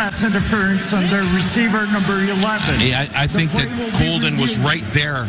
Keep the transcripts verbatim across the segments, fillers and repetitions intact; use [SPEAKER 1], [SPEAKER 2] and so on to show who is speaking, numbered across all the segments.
[SPEAKER 1] pass interference on their receiver number eleven.
[SPEAKER 2] Yeah, I, I think that Colden was right there.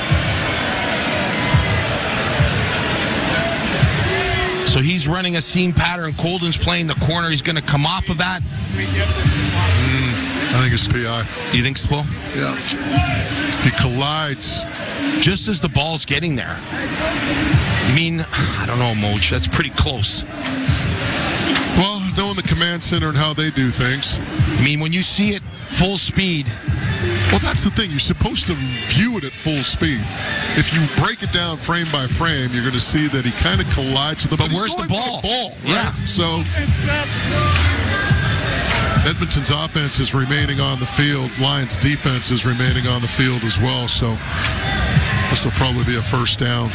[SPEAKER 2] So he's running a seam pattern. Colden's playing the corner. He's going to come off of that.
[SPEAKER 3] Mm, I think it's P I.
[SPEAKER 2] You think so?
[SPEAKER 3] Yeah. He collides
[SPEAKER 2] just as the ball's getting there. I mean, I don't know, Moj. That's pretty close.
[SPEAKER 3] Well, knowing the command center and how they do things.
[SPEAKER 2] I mean, when you see it full speed.
[SPEAKER 3] Well, that's the thing. You're supposed to view it at full speed. If you break it down frame by frame, you're going to see that he kind of collides with the ball.
[SPEAKER 2] But where's the ball?
[SPEAKER 3] The ball, right?
[SPEAKER 2] Yeah.
[SPEAKER 3] So Edmonton's offense is remaining on the field. Lions' defense is remaining on the field as well. So this will probably be a first down.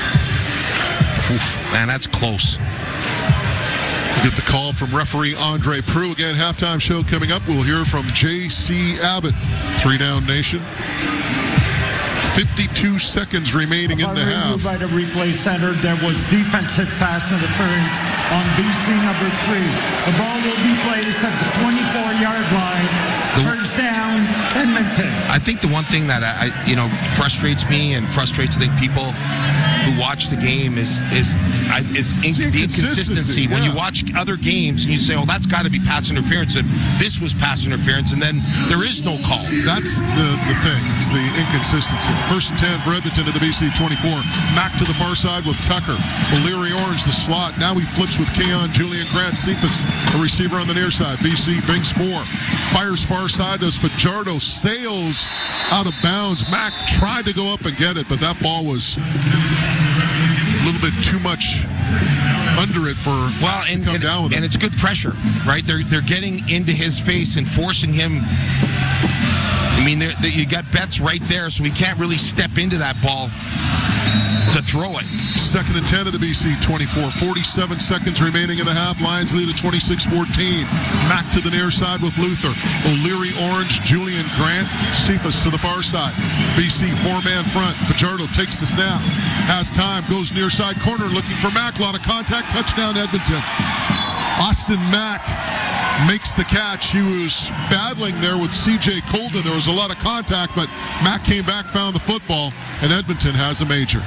[SPEAKER 2] Oof, man, that's close.
[SPEAKER 3] We'll get the call from referee Andre Proulx. Again, halftime show coming up. We'll hear from J C Abbott. Three down nation. fifty-two seconds remaining in the half.
[SPEAKER 1] By the replay center, there was defensive pass interference on B C number three. The ball will be placed at the twenty-four-yard line. First down, Edmonton.
[SPEAKER 2] I think the one thing that I, you know, frustrates me and frustrates the people who watch the game is is is inc- the inconsistency. Yeah. When you watch other games and you say, "Oh, that's got to be pass interference," and this was pass interference, and then there is no call.
[SPEAKER 3] That's the, the thing. It's the inconsistency. First and ten for Edmonton to the B C twenty-four. Mack to the far side with Tucker. O'Leary Orange the slot. Now he flips with Keon Julian Grant Cephas, a receiver on the near side. B C banks four. Fires far side. Does Fajardo. Sails out of bounds. Mack tried to go up and get it, but that ball was a little bit too much under it for
[SPEAKER 2] well, and,
[SPEAKER 3] to come
[SPEAKER 2] and,
[SPEAKER 3] down with it.
[SPEAKER 2] And it's good pressure, right? They're they're getting into his face and forcing him. I mean, they're, they're, you got Betts right there, so he can't really step into that ball to throw it.
[SPEAKER 3] Second and ten of the B C twenty-four. forty-seven seconds remaining in the half. Lions lead at twenty-six fourteen. Mack to the near side with Luther. O'Leary Orange, Julian Grant, Cephas to the far side. B C four-man front. Fajardo takes the snap. Has time. Goes near side corner looking for Mack. A lot of contact. Touchdown Edmonton. Austin Mack makes the catch. He was battling there with C J Colden. There was a lot of contact, but Mack came back, found the football, and Edmonton has a major.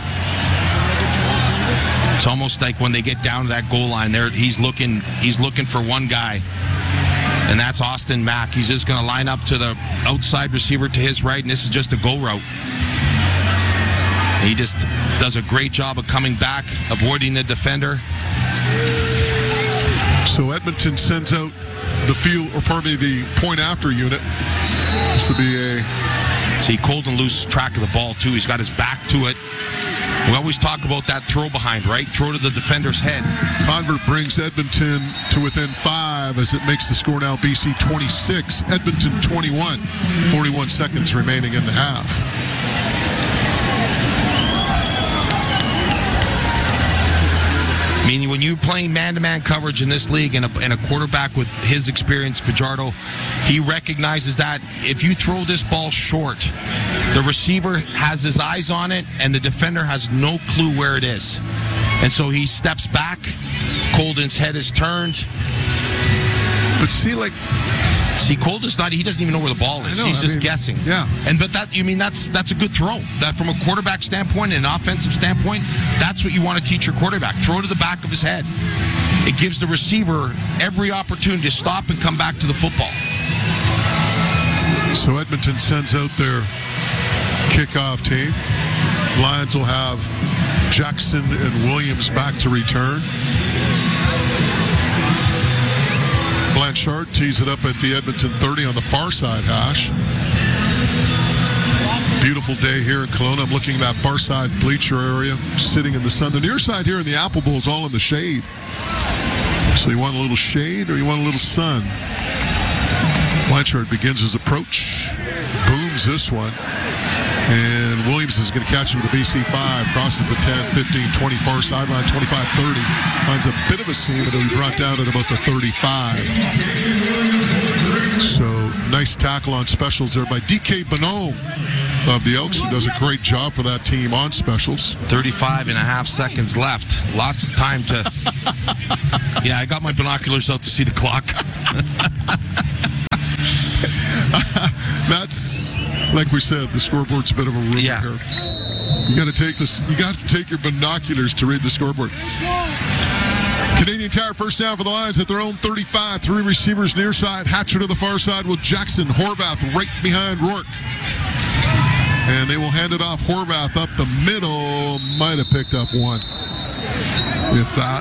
[SPEAKER 2] It's almost like when they get down to that goal line, there he's looking he's looking for one guy, and that's Austin Mack. He's just going to line up to the outside receiver to his right, and this is just a go route. He just does a great job of coming back, avoiding the defender.
[SPEAKER 3] So Edmonton sends out the field, or probably the point after unit. This will be a...
[SPEAKER 2] See, Colden loses track of the ball, too. He's got his back to it. We always talk about that throw behind, right? Throw to the defender's head.
[SPEAKER 3] Convert brings Edmonton to within five as it makes the score now B C twenty-six, Edmonton twenty-one. forty-one seconds remaining in the half.
[SPEAKER 2] I mean, when you're playing man-to-man coverage in this league and a, and a quarterback with his experience, Fajardo, he recognizes that if you throw this ball short, the receiver has his eyes on it and the defender has no clue where it is. And so he steps back. Colden's head is turned.
[SPEAKER 3] But see, like...
[SPEAKER 2] See, Colden's not, he doesn't even know where the ball is.
[SPEAKER 3] Know,
[SPEAKER 2] He's
[SPEAKER 3] I
[SPEAKER 2] just
[SPEAKER 3] mean,
[SPEAKER 2] guessing.
[SPEAKER 3] Yeah.
[SPEAKER 2] And but that, you mean, that's that's a good throw. That from a quarterback standpoint and an offensive standpoint, that's what you want to teach your quarterback. Throw to the back of his head. It gives the receiver every opportunity to stop and come back to the football.
[SPEAKER 3] So Edmonton sends out their kickoff team. Lions will have Jackson and Williams back to return. Blanchard tees it up at the Edmonton thirty on the far side hash. Beautiful day here in Kelowna. I'm looking at that far side bleacher area, sitting in the sun. The near side here in the Apple Bowl is all in the shade. So you want a little shade or you want a little sun? Blanchard begins his approach. Booms this one. And Williams is going to catch him at the B C five. Crosses the ten, fifteen, twenty, far sideline, twenty-five, thirty. Finds a bit of a seam, but it'll be brought down at about the thirty-five. So, nice tackle on specials there by D K Bonhomme of the Elks, who does a great job for that team on specials.
[SPEAKER 2] thirty-five and a half seconds left. Lots of time to... Yeah, I got my binoculars out to see the clock.
[SPEAKER 3] like we said, the scoreboard's a bit of a rumor
[SPEAKER 2] Yeah.
[SPEAKER 3] here. You got to take this. You got to take your binoculars to read the scoreboard. Canadian Tire first down for the Lions at their own thirty-five. Three receivers near side. Hatcher to the far side with Jackson. Horvath right behind Rourke. And they will hand it off. Horvath up the middle. Might have picked up one. If that.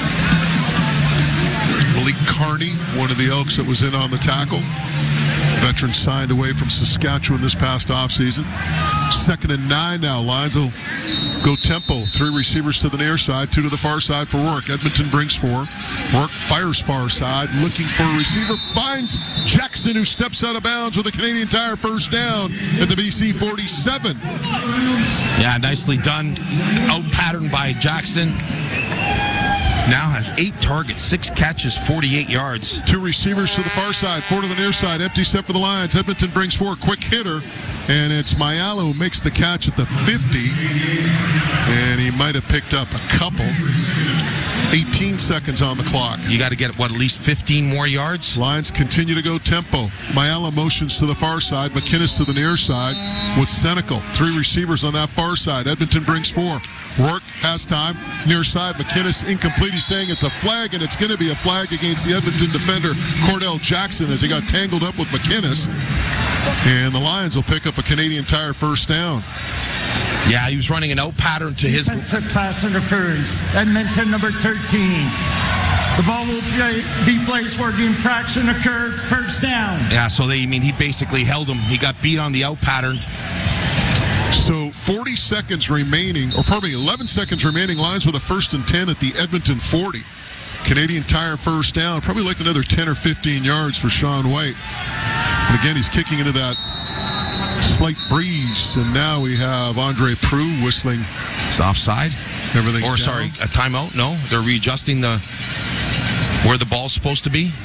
[SPEAKER 3] Malik Carney, one of the Elks that was in on the tackle. Veteran signed away from Saskatchewan this past offseason. Second and nine now. Lions will go tempo. Three receivers to the near side, two to the far side for Rourke. Edmonton brings four. Rourke fires far side, looking for a receiver. Finds Jackson, who steps out of bounds with a Canadian Tire first down at the B C forty-seven.
[SPEAKER 2] Yeah, nicely done. Out pattern by Jackson. Now has eight targets, six catches, forty-eight yards.
[SPEAKER 3] Two receivers to the far side, four to the near side. Empty set for the Lions. Edmonton brings four. Quick hitter. And it's Mayala who makes the catch at the fifty. And he might have picked up a couple. eighteen seconds on the clock.
[SPEAKER 2] You got to get, what, at least fifteen more yards?
[SPEAKER 3] Lions continue to go tempo. Mayala motions to the far side. McInnes to the near side with Senecal. Three receivers on that far side. Edmonton brings four. Rourke has time. Near side, McInnes incomplete. He's saying it's a flag, and it's going to be a flag against the Edmonton defender, Cordell Jackson, as he got tangled up with McInnes. And the Lions will pick up a Canadian Tire first down.
[SPEAKER 2] Yeah, he was running an out pattern to his...
[SPEAKER 1] Defensive pass interference. Edmonton, number thirteen. The ball will play, be placed where the infraction occurred. First down.
[SPEAKER 2] Yeah, so they, I mean, he basically held him. He got beat on the out pattern.
[SPEAKER 3] So forty seconds remaining, or pardon me, eleven seconds remaining. Lions with a first and ten at the Edmonton forty. Canadian Tire first down. Probably like another ten or fifteen yards for Sean White. And again, he's kicking into that slight breeze. And now we have Andre Proulx whistling.
[SPEAKER 2] It's offside.
[SPEAKER 3] Everything
[SPEAKER 2] Or,
[SPEAKER 3] down.
[SPEAKER 2] sorry, a timeout. No, they're readjusting the where the ball's supposed to be.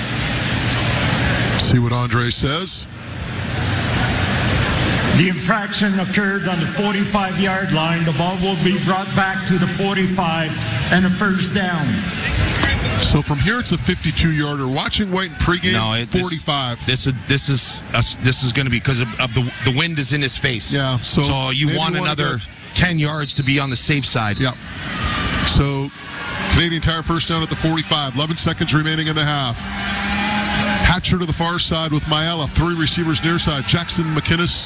[SPEAKER 3] See what Andre says.
[SPEAKER 1] The infraction occurred on the forty-five-yard line. The ball will be brought back to the forty-five and a first down.
[SPEAKER 3] So from here, it's a fifty-two-yarder. Watching White in pregame,
[SPEAKER 2] No, it, this,
[SPEAKER 3] forty-five.
[SPEAKER 2] This is this is uh, this is going to be because of, of the the wind is in his face.
[SPEAKER 3] Yeah, so
[SPEAKER 2] so you
[SPEAKER 3] maybe
[SPEAKER 2] want
[SPEAKER 3] one of
[SPEAKER 2] another
[SPEAKER 3] the-
[SPEAKER 2] ten yards to be on the safe side.
[SPEAKER 3] Yeah. So Canadian Tire first down at the forty-five. eleven seconds remaining in the half. Hatcher to the far side with Mayala. Three receivers near side. Jackson, McInnes,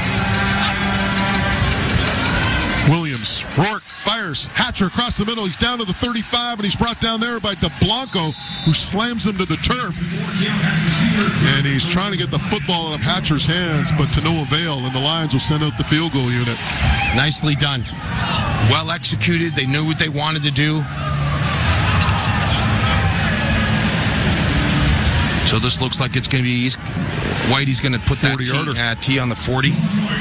[SPEAKER 3] Williams. Rourke fires. Hatcher across the middle. He's down to the thirty-five, and he's brought down there by DeBlanco, who slams him to the turf. And he's trying to get the football out of Hatcher's hands, but to no avail, and the Lions will send out the field goal unit.
[SPEAKER 2] Nicely done. Well executed. They knew what they wanted to do. So this looks like it's going to be Whitey's going to put that T, uh, T on the forty.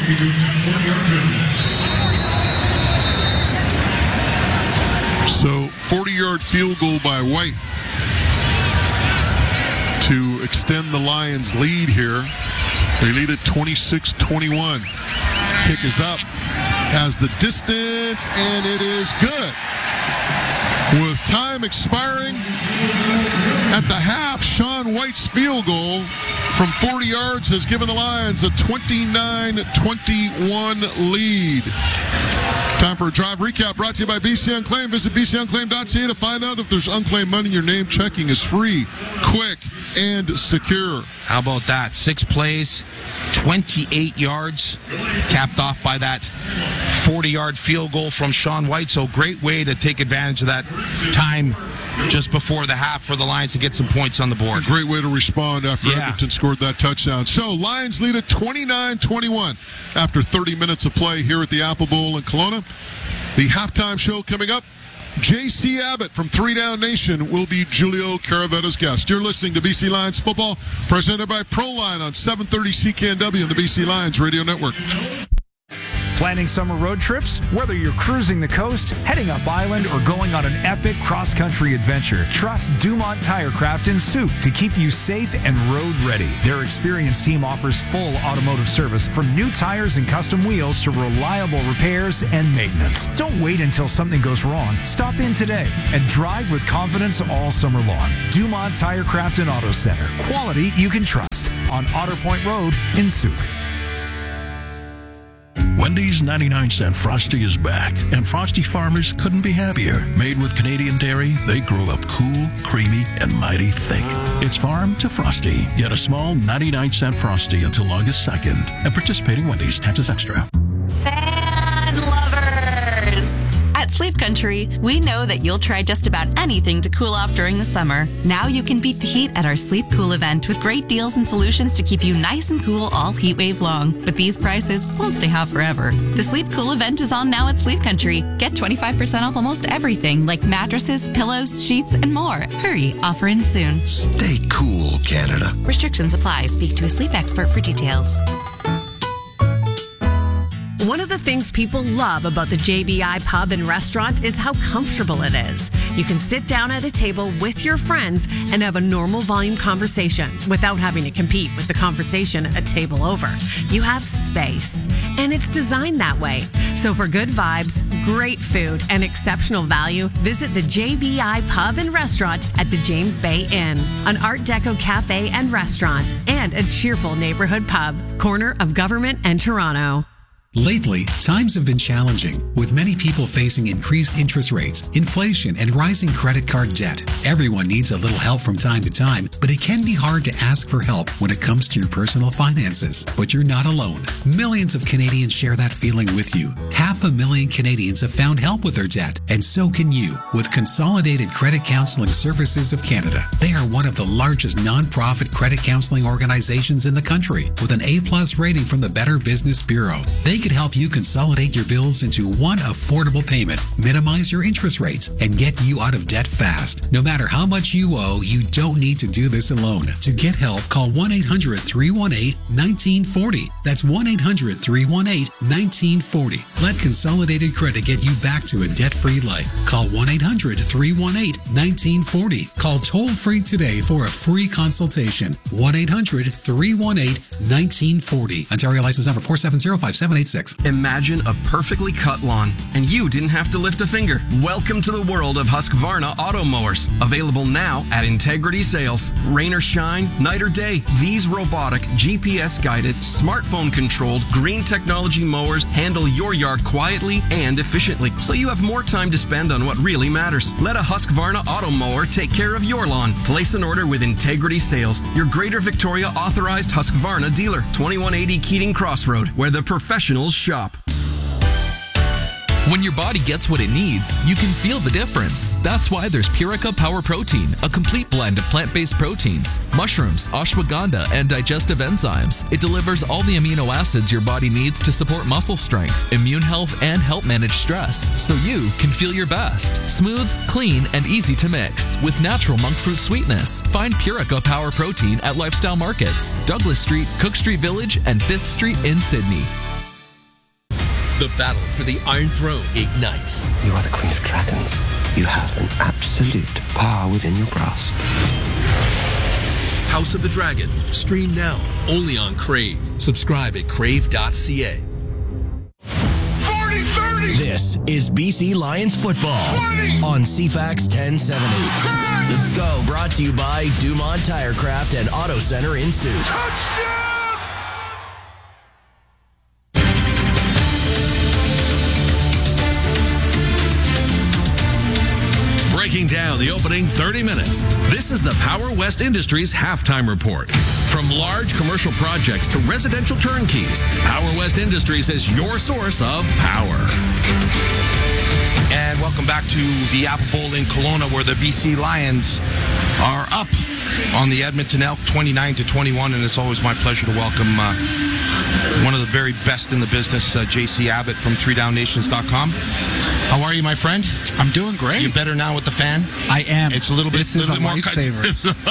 [SPEAKER 3] So forty-yard field goal by White to extend the Lions' lead here. They lead at twenty-six twenty-one. Kick is up, has the distance, and it is good. With time expiring at the half, Sean White's field goal from forty yards has given the Lions a twenty-nine twenty-one lead. Time for a drive recap brought to you by B C Unclaimed. Visit b c unclaimed dot c a to find out if there's unclaimed money. Your name checking is free, quick, and secure.
[SPEAKER 2] How about that? Six plays, twenty-eight yards, capped off by that forty-yard field goal from Sean White. So great way to take advantage of that time just before the half for the Lions to get some points on the board.
[SPEAKER 3] A great way to respond after
[SPEAKER 2] Yeah.
[SPEAKER 3] Edmonton scored that touchdown. So Lions lead at twenty-nine twenty-one after thirty minutes of play here at the Apple Bowl in Kelowna. The halftime show coming up. J C Abbott from Three Down Nation will be Julio Caravetta's guest. You're listening to B C Lions Football, presented by ProLine on seven thirty C K N W and the B C Lions Radio Network.
[SPEAKER 4] Planning summer road trips? Whether you're cruising the coast, heading up island, or going on an epic cross-country adventure, trust Dumont Tirecraft in Soup to keep you safe and road ready. Their experienced team offers full automotive service from new tires and custom wheels to reliable repairs and maintenance. Don't wait until something goes wrong. Stop in today and drive with confidence all summer long. Dumont Tirecraft and Auto Center. Quality you can trust on Otter Point Road in Soup.
[SPEAKER 5] Wendy's ninety-nine cent Frosty is back, and Frosty farmers couldn't be happier. Made with Canadian dairy, they grow up cool, creamy, and mighty thick. It's farm to Frosty. Get a small ninety-nine cent Frosty until August second. And participating Wendy's, taxes extra.
[SPEAKER 6] Fan lovers! At Sleep Country, we know that you'll try just about anything to cool off during the summer. Now you can beat the heat at our Sleep Cool event with great deals and solutions to keep you nice and cool all heat wave long. But these prices won't stay hot forever. The Sleep Cool event is on now at Sleep Country. Get twenty-five percent off almost everything like mattresses, pillows, sheets, and more. Hurry, offer ends soon.
[SPEAKER 7] Stay cool, Canada.
[SPEAKER 6] Restrictions apply. Speak to a sleep expert for details.
[SPEAKER 8] One of the things people love about the J B I Pub and Restaurant is how comfortable it is. You can sit down at a table with your friends and have a normal volume conversation without having to compete with the conversation a table over. You have space, and it's designed that way. So for good vibes, great food, and exceptional value, visit the J B I Pub and Restaurant at the James Bay Inn, an Art Deco cafe and restaurant, and a cheerful neighborhood pub, corner of Government and Toronto.
[SPEAKER 9] Lately, times have been challenging, with many people facing increased interest rates, inflation, and rising credit card debt. Everyone needs a little help from time to time, but it can be hard to ask for help when it comes to your personal finances. But you're not alone. Millions of Canadians share that feeling with you. Half a million Canadians have found help with their debt, and so can you with Consolidated Credit Counseling Services of Canada. They are one of the largest non-profit credit counseling organizations in the country, with an A-plus rating from the Better Business Bureau. They can help you consolidate your bills into one affordable payment, minimize your interest rates, and get you out of debt fast. No matter how much you owe, you don't need to do this alone. To get help, call one eight hundred, three one eight, one nine four zero. That's one eight hundred, three one eight, one nine four zero. Let Consolidated Credit get you back to a debt-free life. Call one eight hundred, three one eight, one nine four zero. Call toll-free today for a free consultation. one eight hundred, three one eight, one nine four zero. Ontario license number four seven zero, five seven eight six.
[SPEAKER 10] Imagine a perfectly cut lawn, and you didn't have to lift a finger. Welcome to the world of Husqvarna Auto Mowers. Available now at Integrity Sales. Rain or shine, night or day, these robotic, G P S-guided, smartphone-controlled, green technology mowers handle your yard quietly and efficiently, so you have more time to spend on what really matters. Let a Husqvarna Auto Mower take care of your lawn. Place an order with Integrity Sales, your Greater Victoria authorized Husqvarna dealer. twenty-one eighty Keating Crossroad, where the professionals shop.
[SPEAKER 11] When your body gets what it needs, you can feel the difference. That's why there's Purica Power Protein, a complete blend of plant-based proteins, mushrooms, ashwagandha, and digestive enzymes. It delivers all the amino acids your body needs to support muscle strength, immune health, and help manage stress, so you can feel your best. Smooth, clean, and easy to mix with natural monk fruit sweetness. Find Purica Power Protein at Lifestyle Markets, Douglas Street, Cook Street Village, and fifth Street in Sydney.
[SPEAKER 12] The battle for the Iron Throne ignites.
[SPEAKER 7] You are the Queen of Dragons. You have an absolute power within your grasp.
[SPEAKER 12] House of the Dragon. Stream now, only on Crave. Subscribe at crave dot c a.
[SPEAKER 13] This is B C Lions football twenty on C FAX ten seventy. ten. Let's go. Brought to you by Dumont Tirecraft and Auto Center in Suit. Touchdown!
[SPEAKER 14] Breaking down the opening thirty minutes, this is the Power West Industries Halftime Report. From large commercial projects to residential turnkeys, Power West Industries is your source of power.
[SPEAKER 2] And welcome back to the Apple Bowl in Kelowna, where the B C Lions are up on the Edmonton Elk twenty-nine to twenty-one, and it's always my pleasure to welcome uh, one of the very best in the business, uh, J C Abbott from three down nations dot com. How are you, my friend?
[SPEAKER 15] I'm doing great.
[SPEAKER 2] You better now with the fan?
[SPEAKER 15] I am.
[SPEAKER 2] It's a little bit,
[SPEAKER 15] this is
[SPEAKER 2] little
[SPEAKER 15] a
[SPEAKER 2] bit more
[SPEAKER 15] lifesaver.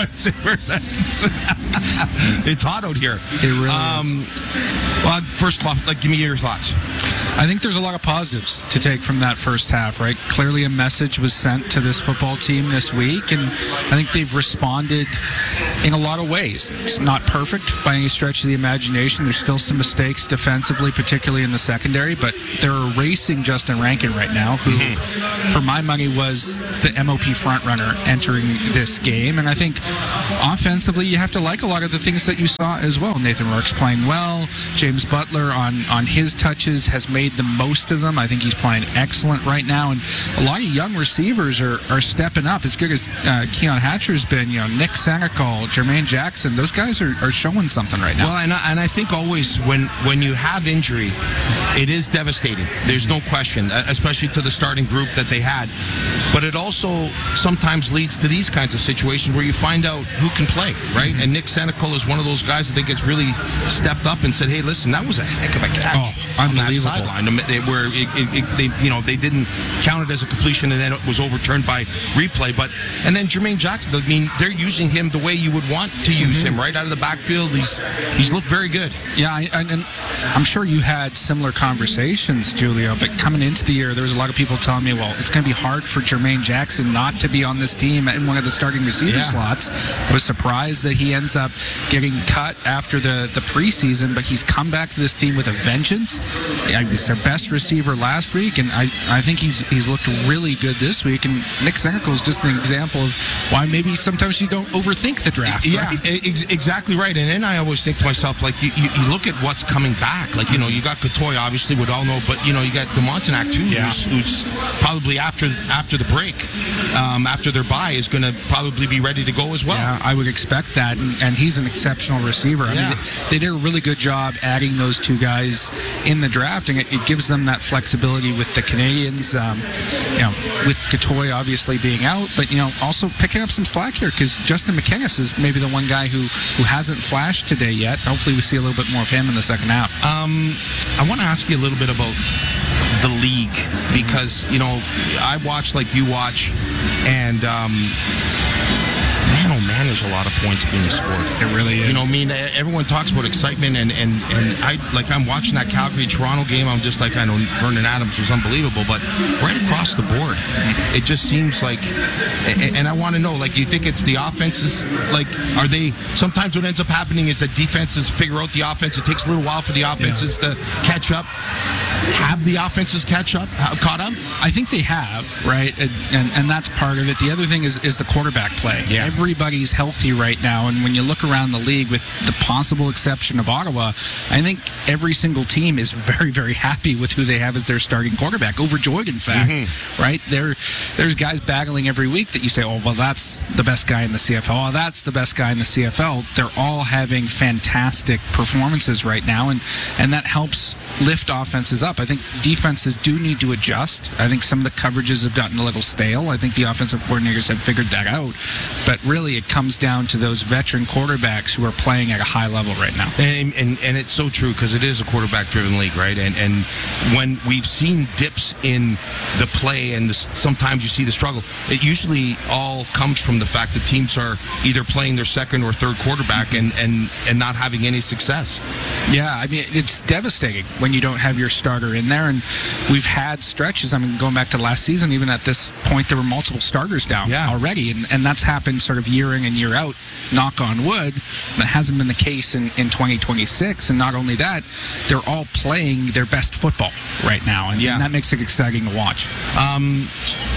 [SPEAKER 2] It's hot out here.
[SPEAKER 15] It really
[SPEAKER 2] um,
[SPEAKER 15] is.
[SPEAKER 2] Well, first of all, like, give me your thoughts.
[SPEAKER 15] I think there's a lot of positives to take from that first half, right? Clearly a message was sent to this football team this week, and I think they've responded in a lot of ways. It's not perfect by any stretch of the imagination. There's still some mistakes defensively, particularly in the secondary, but they're erasing Justin Rankin right now, who, mm-hmm. for my money, was the M O P frontrunner entering this game. And I think offensively, you have to like a lot of the things that you saw as well. Nathan Rourke's playing well. James Butler, on, on his touches, has made the most of them. I think he's playing excellent right now. And a lot of young receivers are, are stepping up. As good as uh, Keon Hatcher's been, you know, Nick Senecal, Jermaine Jackson, those guys are, are showing something right now.
[SPEAKER 2] Well, and I, and I think always when, when you have injury, it is devastating. There's no question, especially to the starting group that they had. But it also sometimes leads to these kinds of situations where you find out who can play, right? Mm-hmm. And Nick Senecal is one of those guys that I think has really stepped up and said, "Hey, listen, that was a heck of a catch
[SPEAKER 15] oh,
[SPEAKER 2] on that sideline." They, where it, it, it, they, you know, they didn't count it as a completion, and then it was overturned by replay. But and then Jermaine Jackson, I mean, they're using him the way you would want to use mm-hmm. him, right out of the backfield. He's he's looked very good.
[SPEAKER 15] Yeah, I, I, and I'm sure you had similar conversations, Julio. But coming into the year, there was a lot of people telling me, "Well, it's going to be hard for Jermaine Jackson not to be on this team in one of the starting receiver yeah. slots." I was surprised that he ends up getting cut after the, the preseason, but he's come back to this team with a vengeance. He's their best receiver last week, and I, I think he's he's looked really good this week. And Nick Senecal is just an example of why maybe sometimes you don't overthink the draft.
[SPEAKER 2] Yeah,
[SPEAKER 15] right?
[SPEAKER 2] ex- exactly right. And then I always think to myself, like, you, you, you look at what's coming back. Like, you know, you got Catoy, obviously, we'd all know, but, you know, you got DeMontenac, too, yeah. who's, who's probably after after the break, um, after their bye, is going to probably be ready to go as well.
[SPEAKER 15] Yeah, I would expect that, and, and he's an exceptional receiver. I yeah. mean, they, they did a really good job adding those two guys in the draft, and it, it gives them that flexibility with the Canadians, um, you know, with Catoy obviously being out, but, you know, also picking up some slack here, because Justin McInnes is maybe the one guy who, who hasn't flashed today yet. Hopefully we see a little bit more of him in the second half.
[SPEAKER 2] Um, I want to ask you a little bit about the league, because, you know, I watch like you watch, and um, man, oh man, there's a lot of points being scored.
[SPEAKER 15] It really is.
[SPEAKER 2] You know, I mean, everyone talks about excitement, and, and, and I like I'm watching that Calgary-Toronto game. I'm just like, I know Vernon Adams was unbelievable, but right across the board, it just seems like, and I want to know, like, do you think it's the offenses? Like, are they, sometimes what ends up happening is that defenses figure out the offense. It takes a little while for the offenses yeah. to catch up. Have the offenses catch up, caught up?
[SPEAKER 15] I think they have, right? And, and and that's part of it. The other thing is is the quarterback play. Yeah. Everybody's healthy right now, and when you look around the league, with the possible exception of Ottawa, I think every single team is very, very happy with who they have as their starting quarterback. Overjoyed, in fact, mm-hmm. right? There, there's guys battling every week that you say, oh, well, that's the best guy in the C F L. Oh, that's the best guy in the C F L. They're all having fantastic performances right now, and, and that helps lift offenses up. I think defenses do need to adjust. I think some of the coverages have gotten a little stale. I think the offensive coordinators have figured that out. But really, it comes down to those veteran quarterbacks who are playing at a high level right now.
[SPEAKER 2] And and, and it's so true, because it is a quarterback-driven league, right? And and when we've seen dips in the play, and the, sometimes you see the struggle, it usually all comes from the fact that teams are either playing their second or third quarterback and, and, and not having any success.
[SPEAKER 15] Yeah, I mean, it's devastating when you don't have your starter in there, and we've had stretches. I mean, going back to last season, even at this point, there were multiple starters down yeah. already, and, and that's happened sort of year in and year out, knock on wood. That hasn't been the case in, in twenty twenty-six, and not only that, they're all playing their best football right now, and, yeah. and that makes it exciting to watch.
[SPEAKER 2] Um,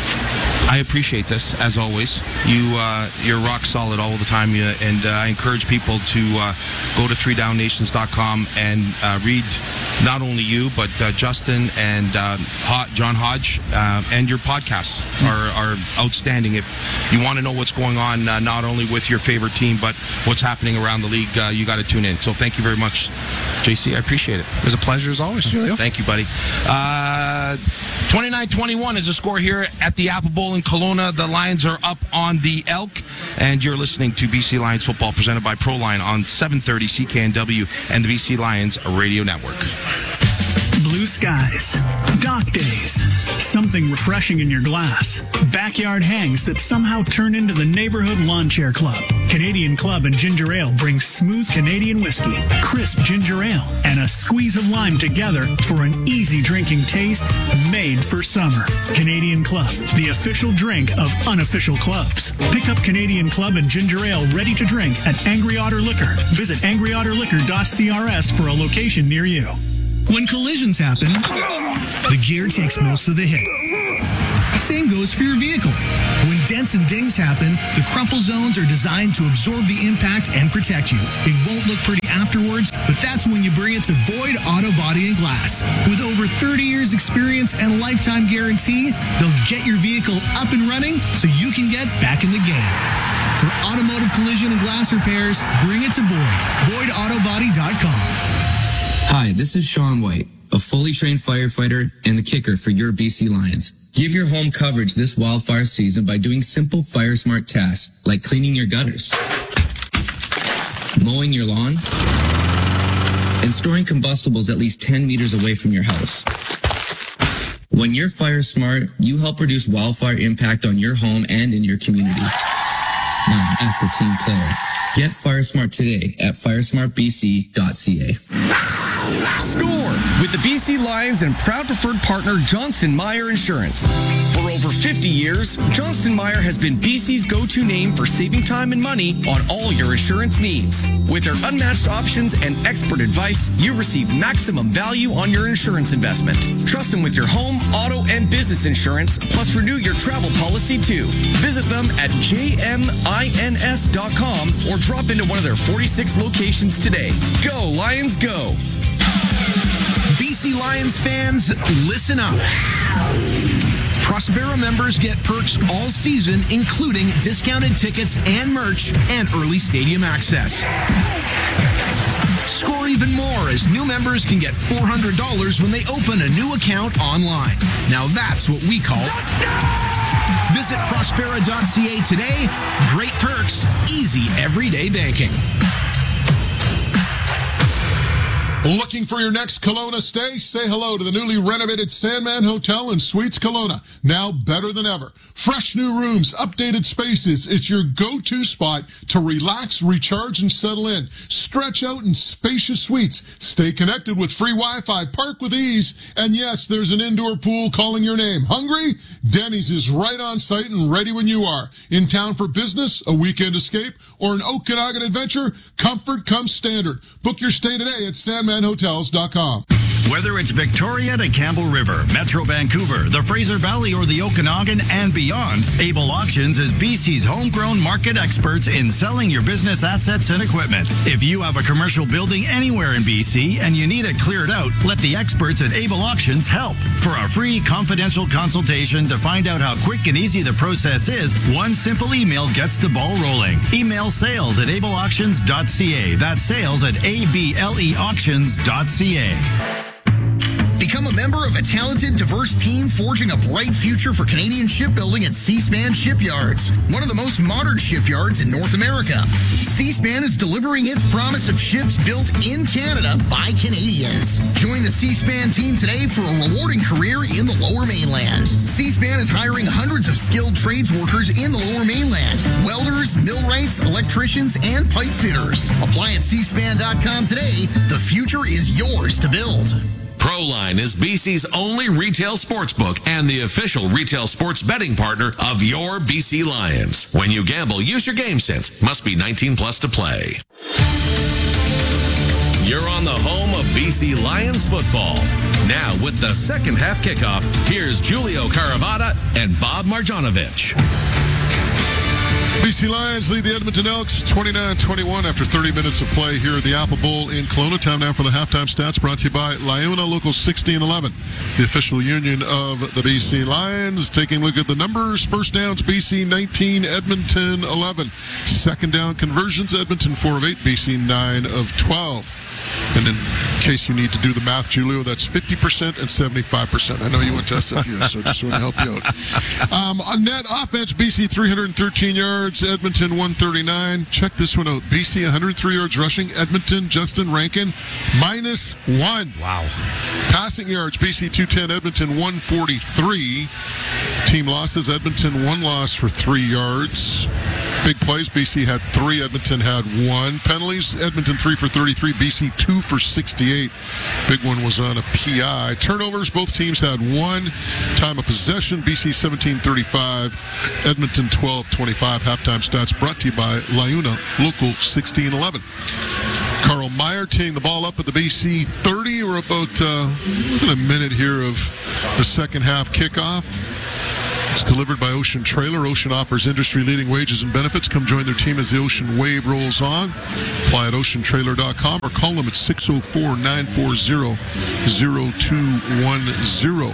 [SPEAKER 2] I appreciate this, as always. You, uh, you're rock solid all the time, you, and uh, I encourage people to uh, go to three down nations dot com and uh, read not only you, but uh, Justin and uh, John Hodge, uh, and your podcasts are, are outstanding. If you want to know what's going on, uh, not only with your favorite team, but what's happening around the league, uh, you got to tune in. So thank you very much, J C. I appreciate it.
[SPEAKER 15] It was a pleasure as always, Julio.
[SPEAKER 2] Thank you, buddy. Uh, twenty-nine twenty-one is the score here at the Apple Bowl in Kelowna. The Lions are up on the Elk, and you're listening to B C Lions football presented by ProLine on seven thirty C K N W and the B C Lions Radio Network.
[SPEAKER 16] Blue skies, dock days, something refreshing in your glass, backyard hangs that somehow turn into the neighborhood lawn chair club. Canadian Club and Ginger Ale brings smooth Canadian whiskey, crisp ginger ale, and a squeeze of lime together for an easy drinking taste made for summer. Canadian Club, the official drink of unofficial clubs. Pick up Canadian Club and Ginger Ale ready to drink at Angry Otter Liquor. Visit angry otter liquor dot c r s for a location near you.
[SPEAKER 17] When collisions happen, the gear takes most of the hit. Same goes for your vehicle. When dents and dings happen, the crumple zones are designed to absorb the impact and protect you. It won't look pretty afterwards, but that's when you bring it to Boyd Auto Body and Glass. With over thirty years experience and a lifetime guarantee, they'll get your vehicle up and running so you can get back in the game. For automotive collision and glass repairs, bring it to Boyd. Boyd auto body dot com.
[SPEAKER 18] Hi, this is Sean White, a fully trained firefighter and the kicker for your B C Lions. Give your home coverage this wildfire season by doing simple fire smart tasks like cleaning your gutters, mowing your lawn, and storing combustibles at least ten meters away from your house. When you're fire smart, you help reduce wildfire impact on your home and in your community. Now that's a team player. Get FireSmart today at fire smart b c dot c a.
[SPEAKER 10] Score with the B C Lions and proud preferred partner Johnston Meyer Insurance. For over fifty years, Johnston Meyer has been B C's go-to name for saving time and money on all your insurance needs. With their unmatched options and expert advice, you receive maximum value on your insurance investment. Trust them with your home, auto, and business insurance, plus renew your travel policy too. Visit them at j m i n s dot com or drop into one of their forty-six locations today. Go, Lions, go!
[SPEAKER 19] B C Lions fans, listen up. Prospera members get perks all season, including discounted tickets and merch and early stadium access. Score even more as new members can get four hundred dollars when they open a new account online. Now that's what we call... Visit prospera dot c a today. Great perks, easy everyday banking.
[SPEAKER 3] Looking for your next Kelowna stay? Say hello to the newly renovated Sandman Hotel and Suites Kelowna. Now better than ever. Fresh new rooms, updated spaces. It's your go-to spot to relax, recharge, and settle in. Stretch out in spacious suites. Stay connected with free Wi-Fi. Park with ease. And yes, there's an indoor pool calling your name. Hungry? Denny's is right on site and ready when you are. In town for business, a weekend escape, or an Okanagan adventure? Comfort comes standard. Book your stay today at sandman hotels dot com.
[SPEAKER 20] Whether it's Victoria to Campbell River, Metro Vancouver, the Fraser Valley, or the Okanagan and beyond, Able Auctions is B C's homegrown market experts in selling your business assets and equipment. If you have a commercial building anywhere in B C and you need it cleared out, let the experts at Able Auctions help. For a free confidential consultation to find out how quick and easy the process is, one simple email gets the ball rolling. Email sales at able auctions dot c a. That's sales at a b l e auctions dot c a.
[SPEAKER 21] Become a member of a talented, diverse team forging a bright future for Canadian shipbuilding at Seaspan Shipyards, one of the most modern shipyards in North America. Seaspan is delivering its promise of ships built in Canada by Canadians. Join the Seaspan team today for a rewarding career in the Lower Mainland. Seaspan is hiring hundreds of skilled trades workers in the Lower Mainland: welders, millwrights, electricians, and pipe fitters. Apply at seaspan dot com today. The future is yours to build.
[SPEAKER 14] Proline is B C's only retail sportsbook and the official retail sports betting partner of your B C Lions. When you gamble, use your game sense. Must be nineteen plus to play. You're on the home of B C Lions football. Now with the second half kickoff, here's Julio Caravada and Bob Marjanovic.
[SPEAKER 3] B C Lions lead the Edmonton Elks twenty-nine twenty-one after thirty minutes of play here at the Apple Bowl in Kelowna. Time now for the halftime stats brought to you by Liona Local sixty and eleven, the official union of the B C Lions. Taking a look at the numbers. First downs, B C nineteen, Edmonton eleven. Second down conversions, Edmonton four of eight, B C nine of twelve. And then, in case you need to do the math, Julio, that's fifty percent and seventy-five percent. I know you went to S F U, so just want to help you out. Um, on net offense, B C three hundred thirteen yards, Edmonton one thirty-nine. Check this one out. B C one hundred three yards rushing, Edmonton, Justin Rankin, minus one.
[SPEAKER 2] Wow.
[SPEAKER 3] Passing yards, B C two ten, Edmonton one forty-three. Team losses, Edmonton one loss for three yards. Big plays, B C had three, Edmonton had one. Penalties, Edmonton three for thirty-three, B C two for sixty-eight. Big one was on a P I. Turnovers, both teams had one. Time of possession, B C seventeen thirty-five, Edmonton twelve twenty-five. Halftime stats brought to you by Liuna, Local sixteen eleven. Carl Meyer teeing the ball up at the B C thirty. We're about uh, within a minute here of the second half kickoff. It's delivered by Ocean Trailer. Ocean offers industry-leading wages and benefits. Come join their team as the Ocean Wave rolls on. Apply at ocean trailer dot com or call them at six oh four, nine four zero, zero two one zero.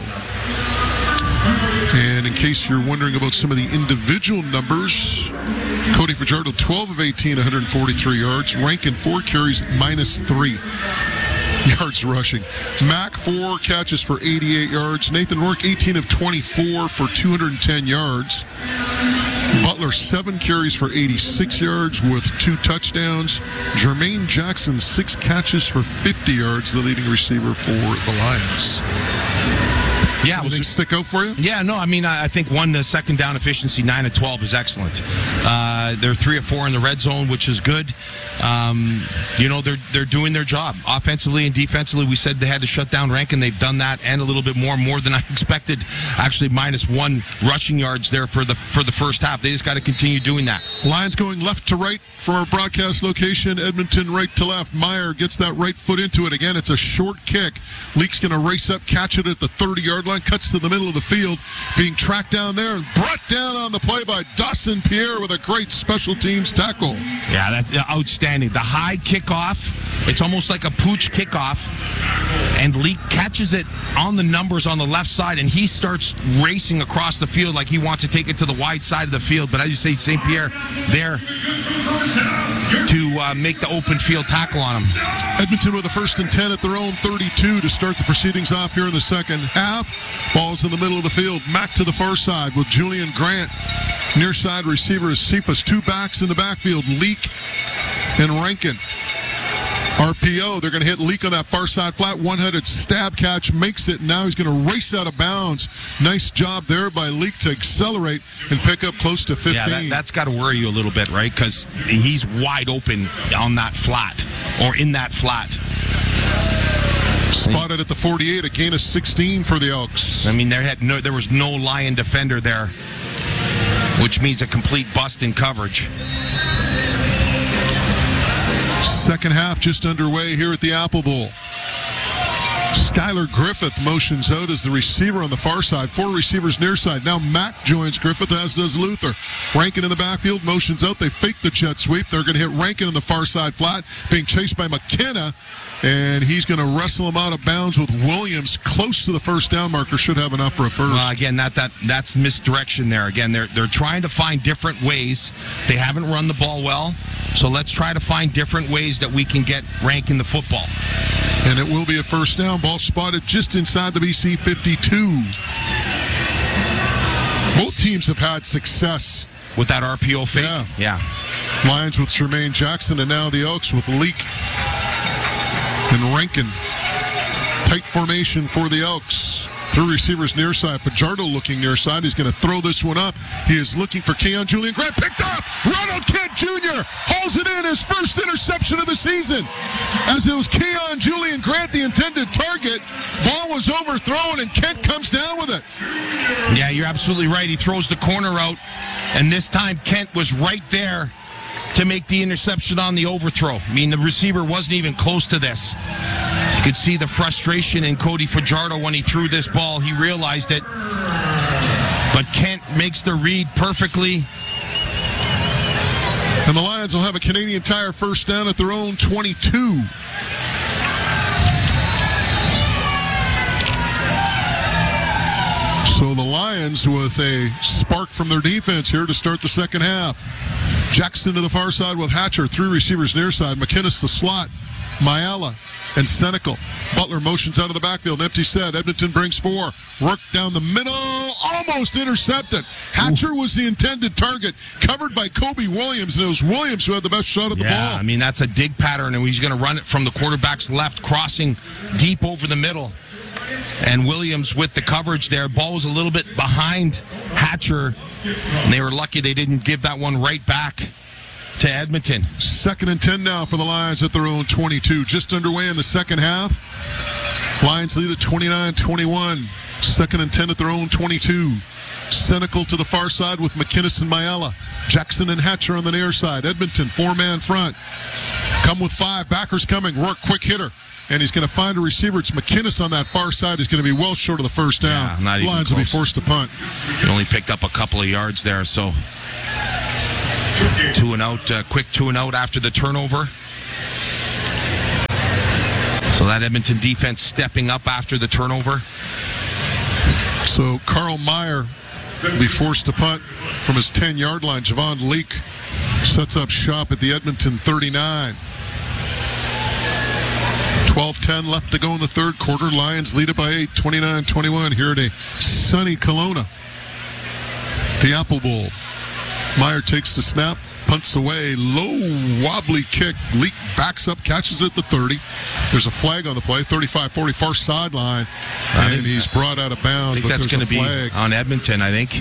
[SPEAKER 3] And in case you're wondering about some of the individual numbers, Cody Fajardo, twelve of eighteen, one hundred forty-three yards. Rankin, four carries, minus three yards rushing. Mack, four catches for eighty-eight yards. Nathan Rourke, eighteen of twenty-four for two hundred ten yards. Butler, seven carries for eighty-six yards with two touchdowns. Jermaine Jackson, six catches for fifty yards, the leading receiver for the Lions.
[SPEAKER 2] Yeah,
[SPEAKER 3] Does it stick out for you?
[SPEAKER 2] Yeah, no, I mean, I I think one, the second down efficiency, nine of twelve is excellent. Uh, they're three of four in the red zone, which is good. Um, you know, they're they're doing their job. Offensively and defensively, we said they had to shut down Rankin. They've done that and a little bit more, more than I expected. Actually, minus one rushing yards there for the for the first half. They just got to continue doing that.
[SPEAKER 3] Lions going left to right from our broadcast location. Edmonton right to left. Meyer gets that right foot into it. Again, it's a short kick. Leake's going to race up, catch it at the thirty-yard line, cuts to the middle of the field, being tracked down there and brought down on the play by Dawson Pierre with a great special teams tackle.
[SPEAKER 2] Yeah, that's outstanding. The high kickoff, it's almost like a pooch kickoff, and Leake catches it on the numbers on the left side, and he starts racing across the field like he wants to take it to the wide side of the field. But as you say, Saint Pierre there to uh, make the open field tackle on him.
[SPEAKER 3] Edmonton with a first and ten at their own thirty-two to start the proceedings off here in the second half. Ball's in the middle of the field. Mack to the far side with Julian Grant. Near side receiver is Cephas. Two backs in the backfield, Leake and Rankin. R P O, they're going to hit Leake on that far side flat. One-handed stab catch, makes it. Now he's going to race out of bounds. Nice job there by Leake to accelerate and pick up close to fifteen.
[SPEAKER 2] Yeah, that, that's got to worry you a little bit, right? Because he's wide open on that flat, or in that flat.
[SPEAKER 3] Spotted at the forty-eight, a gain of sixteen for the Elks.
[SPEAKER 2] I mean, there had no, there was no Lion defender there, which means a complete bust in coverage.
[SPEAKER 3] Second half just underway here at the Apple Bowl. Skylar Griffith motions out as the receiver on the far side. Four receivers near side. Now Mack joins Griffith, as does Luther. Rankin in the backfield, motions out. They fake the jet sweep. They're going to hit Rankin in the far side flat, being chased by McKenna, and he's going to wrestle him out of bounds with Williams close to the first down marker. Should have enough for a first.
[SPEAKER 2] Well, again, that that that's misdirection there. Again, they're they're trying to find different ways. They haven't run the ball well, so let's try to find different ways that we can get Rankin the football.
[SPEAKER 3] And it will be a first down. Ball spotted just inside the B C fifty-two. Both teams have had success
[SPEAKER 2] with that R P O fake.
[SPEAKER 3] Yeah.
[SPEAKER 2] yeah.
[SPEAKER 3] Lions with Jermaine Jackson, and now the Elks with Leake and Rankin. Tight formation for the Elks. Three receivers near side. Fajardo looking near side. He's going to throw this one up. He is looking for Keon Julian Grant. Picked up. Ronald Kent Junior hauls it in, his first interception of the season. As it was Keon Julian Grant, the intended target. Ball was overthrown, and Kent comes down with it.
[SPEAKER 2] Yeah, you're absolutely right. He throws the corner out, and this time Kent was right there to make the interception on the overthrow. I mean, the receiver wasn't even close to this. You could see the frustration in Cody Fajardo when he threw this ball. He realized it. But Kent makes the read perfectly.
[SPEAKER 3] And the Lions will have a Canadian Tire first down at their own twenty-two. So the Lions with a spark from their defense here to start the second half. Jackson to the far side with Hatcher. Three receivers near side. McInnes the slot. Mayala and Senecal. Butler motions out of the backfield. Empty set. Edmonton brings four. Rourke down the middle. Almost intercepted. Hatcher was the intended target. Covered by Kobe Williams. And it was Williams who had the best shot at the
[SPEAKER 2] yeah,
[SPEAKER 3] ball.
[SPEAKER 2] I mean, that's a dig pattern, and he's going to run it from the quarterback's left, crossing deep over the middle. And Williams with the coverage there. Ball was a little bit behind Hatcher, and they were lucky they didn't give that one right back to Edmonton.
[SPEAKER 3] Second and ten now for the Lions at their own twenty-two. Just underway in the second half. Lions lead at twenty-nine twenty-one. Second and ten at their own twenty-two. Senecal to the far side with McInnes and Mayala. Jackson and Hatcher on the near side. Edmonton, four-man front. Come with five. Backers coming. Rourke, quick hitter. And he's going to find a receiver. It's McInnes on that far side. He's going to be well short of the first down.
[SPEAKER 2] Yeah, not even
[SPEAKER 3] Lions
[SPEAKER 2] close.
[SPEAKER 3] will be forced to punt.
[SPEAKER 2] He only picked up a couple of yards there, so two and out, uh, quick two and out after the turnover. So that Edmonton defense stepping up after the turnover.
[SPEAKER 3] So Carl Meyer will be forced to punt from his ten-yard line. Javon Leake sets up shop at the Edmonton thirty-nine. twelve ten left to go in the third quarter. Lions lead it by eight, twenty-nine twenty-one. Here at a sunny Kelowna. The Apple Bowl. Meyer takes the snap, punts away, low wobbly kick. Leak backs up, catches it at the thirty. There's a flag on the play, thirty-five forty, far sideline, and he's brought out of bounds.
[SPEAKER 2] I think
[SPEAKER 3] but
[SPEAKER 2] that's going to be
[SPEAKER 3] flag
[SPEAKER 2] on Edmonton, I think.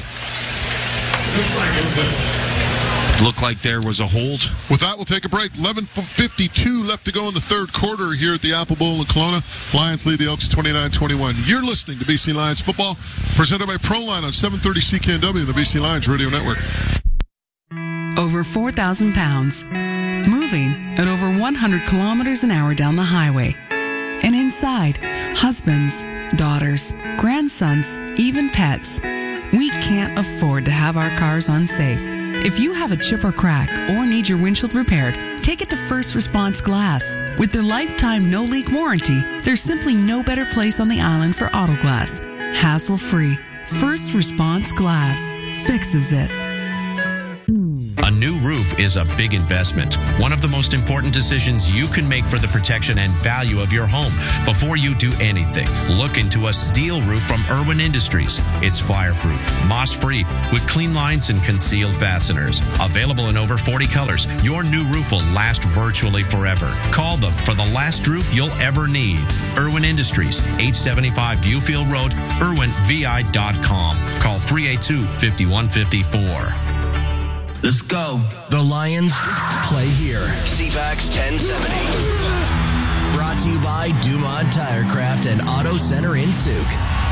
[SPEAKER 2] Looked like there was a hold.
[SPEAKER 3] With that, we'll take a break. eleven fifty-two left to go in the third quarter here at the Apple Bowl in Kelowna. Lions lead the Elks twenty-nine twenty-one. You're listening to B C Lions football, presented by Proline on seven thirty C K N W and the B C Lions Radio Network.
[SPEAKER 1] Over four thousand pounds, moving at over one hundred kilometers an hour down the highway. And inside, husbands, daughters, grandsons, even pets. We can't afford to have our cars unsafe. If you have a chip or crack or need your windshield repaired, take it to First Response Glass. With their lifetime no-leak warranty, there's simply no better place on the island for auto glass. Hassle-free. First Response Glass fixes it.
[SPEAKER 22] A new roof is a big investment. One of the most important decisions you can make for the protection and value of your home. Before you do anything, look into a steel roof from Irwin Industries. It's fireproof, moss-free, with clean lines and concealed fasteners. Available in over forty colors, your new roof will last virtually forever. Call them for the last roof you'll ever need. Irwin Industries, eight seventy-five Viewfield Road, irwin v i dot com. Call three eight two, five one five four.
[SPEAKER 13] Let's go. The Lions play here. C FAX ten seventy. Brought to you by Dumont Tirecraft and Auto Center in Souk.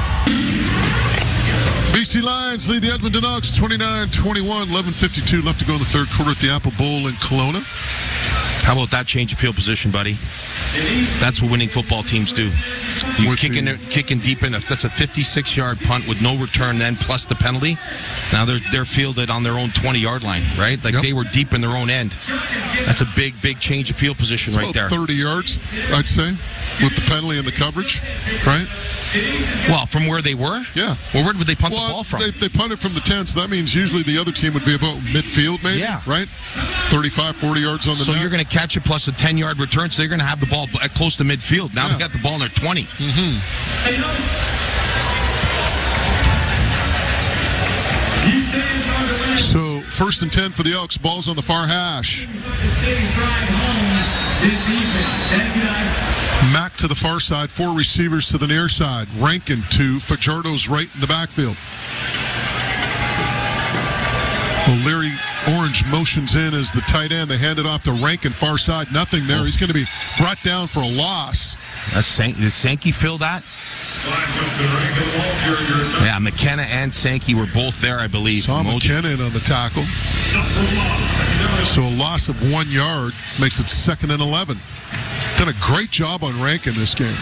[SPEAKER 3] B C Lions lead the Edmonton Elks twenty-nine twenty-one. eleven fifty-two left to go in the third quarter at the Apple Bowl in Kelowna.
[SPEAKER 2] How about that change of field position, buddy? That's what winning football teams do. You kicking it, kicking deep in. That's a fifty-six-yard punt with no return, then plus the penalty. Now they're they're fielded on their own twenty-yard line, right? Like yep. They were deep in their own end. That's a big, big change of field position
[SPEAKER 3] it's
[SPEAKER 2] right
[SPEAKER 3] about
[SPEAKER 2] there.
[SPEAKER 3] thirty yards, I'd say, with the penalty and the coverage, right?
[SPEAKER 2] Well, from where they were?
[SPEAKER 3] Yeah.
[SPEAKER 2] Well, where would they punt
[SPEAKER 3] well,
[SPEAKER 2] the ball from?
[SPEAKER 3] They, they punted from the ten, so that means usually the other team would be about midfield, maybe,
[SPEAKER 2] yeah.
[SPEAKER 3] right? thirty-five, forty yards on the
[SPEAKER 2] So
[SPEAKER 3] net.
[SPEAKER 2] you're going to catch it plus a ten-yard return, so they're going to have the ball close to midfield. Now yeah. they got the ball in their twenty.
[SPEAKER 3] Mm-hmm. So first and ten for the Elks. Ball's on the far hash. Mack to the far side, four receivers to the near side. Rankin to Fajardo's right in the backfield. O'Leary Orange motions in as the tight end. They hand it off to Rankin, far side. Nothing there. He's going to be brought down for a loss.
[SPEAKER 2] That's Sank- Did Sankey feel that? Yeah, McKenna and Sankey were both there, I believe.
[SPEAKER 3] Saw McKenna in on the tackle. So a loss of one yard makes it second and eleven. Done a great job on Rankin this game.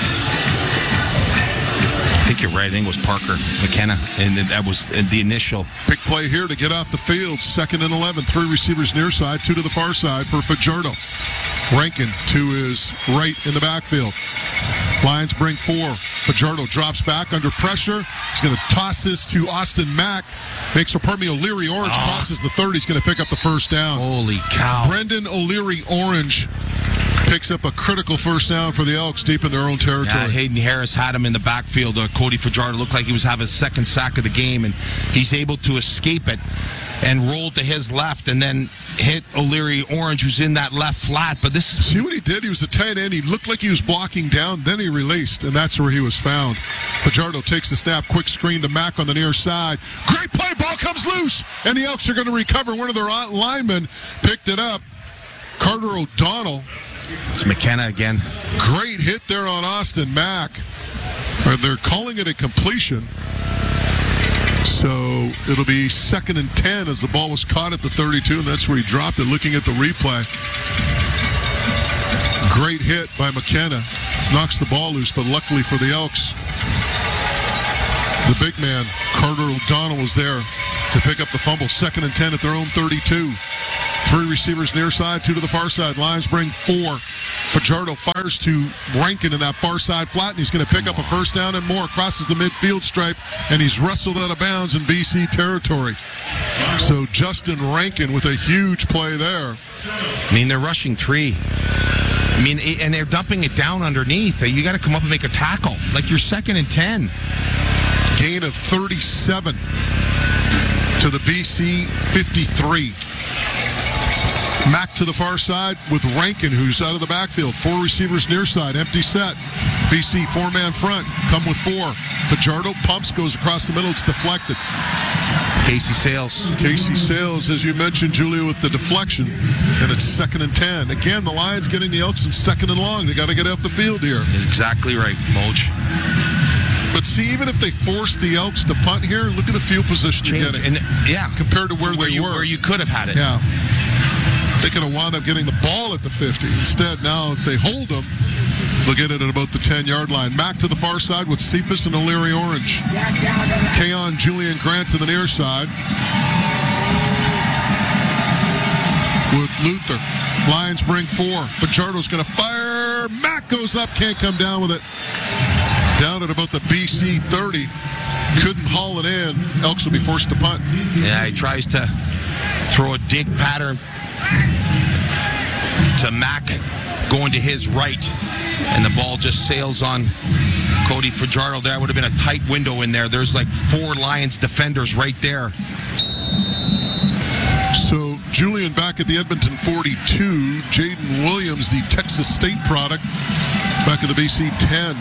[SPEAKER 2] I think you're right. I think it was Parker McKenna, and that was the initial.
[SPEAKER 3] Big play here to get off the field. Second and eleven. Three receivers near side, two to the far side for Fajardo. Rankin to his right in the backfield. Lions bring four. Fajardo drops back under pressure. He's going to toss this to Austin Mack. Makes, or pardon me, O'Leary Orange crosses the thirty. He's going to pick up the first down.
[SPEAKER 2] Holy cow.
[SPEAKER 3] Brendan O'Leary Orange picks up a critical first down for the Elks deep in their own territory.
[SPEAKER 2] Yeah, Hayden Harris had him in the backfield. Uh, Cody Fajardo looked like he was having his second sack of the game, and he's able to escape it and roll to his left and then hit O'Leary Orange, who's in that left flat. But this is...
[SPEAKER 3] See what he did? He was a tight end. He looked like he was blocking down, then he released, and that's where he was found. Fajardo takes the snap, quick screen to Mack on the near side. Great play, ball comes loose, and the Elks are going to recover. One of their linemen picked it up. Carter O'Donnell.
[SPEAKER 2] It's McKenna again.
[SPEAKER 3] Great hit there on Austin Mack. Uh, they're calling it a completion. So it'll be second and ten as the ball was caught at the thirty-two, and that's where he dropped it, looking at the replay. Great hit by McKenna. Knocks the ball loose, but luckily for the Elks, the big man, Carter O'Donnell, was there to pick up the fumble. Second and ten at their own thirty-two. Three receivers near side, two to the far side. Lions bring four. Fajardo fires to Rankin in that far side flat, and he's going to pick up a first down and more. Crosses the midfield stripe, and he's wrestled out of bounds in B C territory. So Justin Rankin with a huge play there.
[SPEAKER 2] I mean, they're rushing three. I mean, and they're dumping it down underneath. You got to come up and make a tackle. Like you're second and ten.
[SPEAKER 3] Gain of thirty-seven to the B C fifty-three. Mack to the far side with Rankin, who's out of the backfield. Four receivers near side, empty set. B C four-man front, come with four. Fajardo pumps, goes across the middle, it's deflected.
[SPEAKER 2] Casey Sales.
[SPEAKER 3] Casey Sales, as you mentioned, Julia, with the deflection, and it's second and ten. Again, the Lions getting the Elks in second and long. They got to get off the field here.
[SPEAKER 2] Exactly right, Moj.
[SPEAKER 3] But see, even if they force the Elks to punt here, look at the field position
[SPEAKER 2] Change.
[SPEAKER 3] you're getting.
[SPEAKER 2] And, yeah.
[SPEAKER 3] Compared to where,
[SPEAKER 2] where
[SPEAKER 3] they
[SPEAKER 2] you,
[SPEAKER 3] were.
[SPEAKER 2] Where you could have had it.
[SPEAKER 3] Yeah. They could have wound up getting the ball at the fifty. Instead, now if they hold them, they'll get it at about the ten-yard line. Mack to the far side with Cephas and O'Leary Orange. Keon Julian Grant to the near side with Luther. Lions bring four. Fajardo's going to fire. Mack goes up, can't come down with it. Down at about the B C thirty. Couldn't haul it in. Elks will be forced to punt.
[SPEAKER 2] Yeah, he tries to throw a dig pattern to Mack going to his right, and the ball just sails on Cody Fajardo. There would have been a tight window in there. There's like four Lions defenders right there.
[SPEAKER 3] So Julian back at the Edmonton forty-two. Jaden Williams, the Texas State product, back at the B C ten.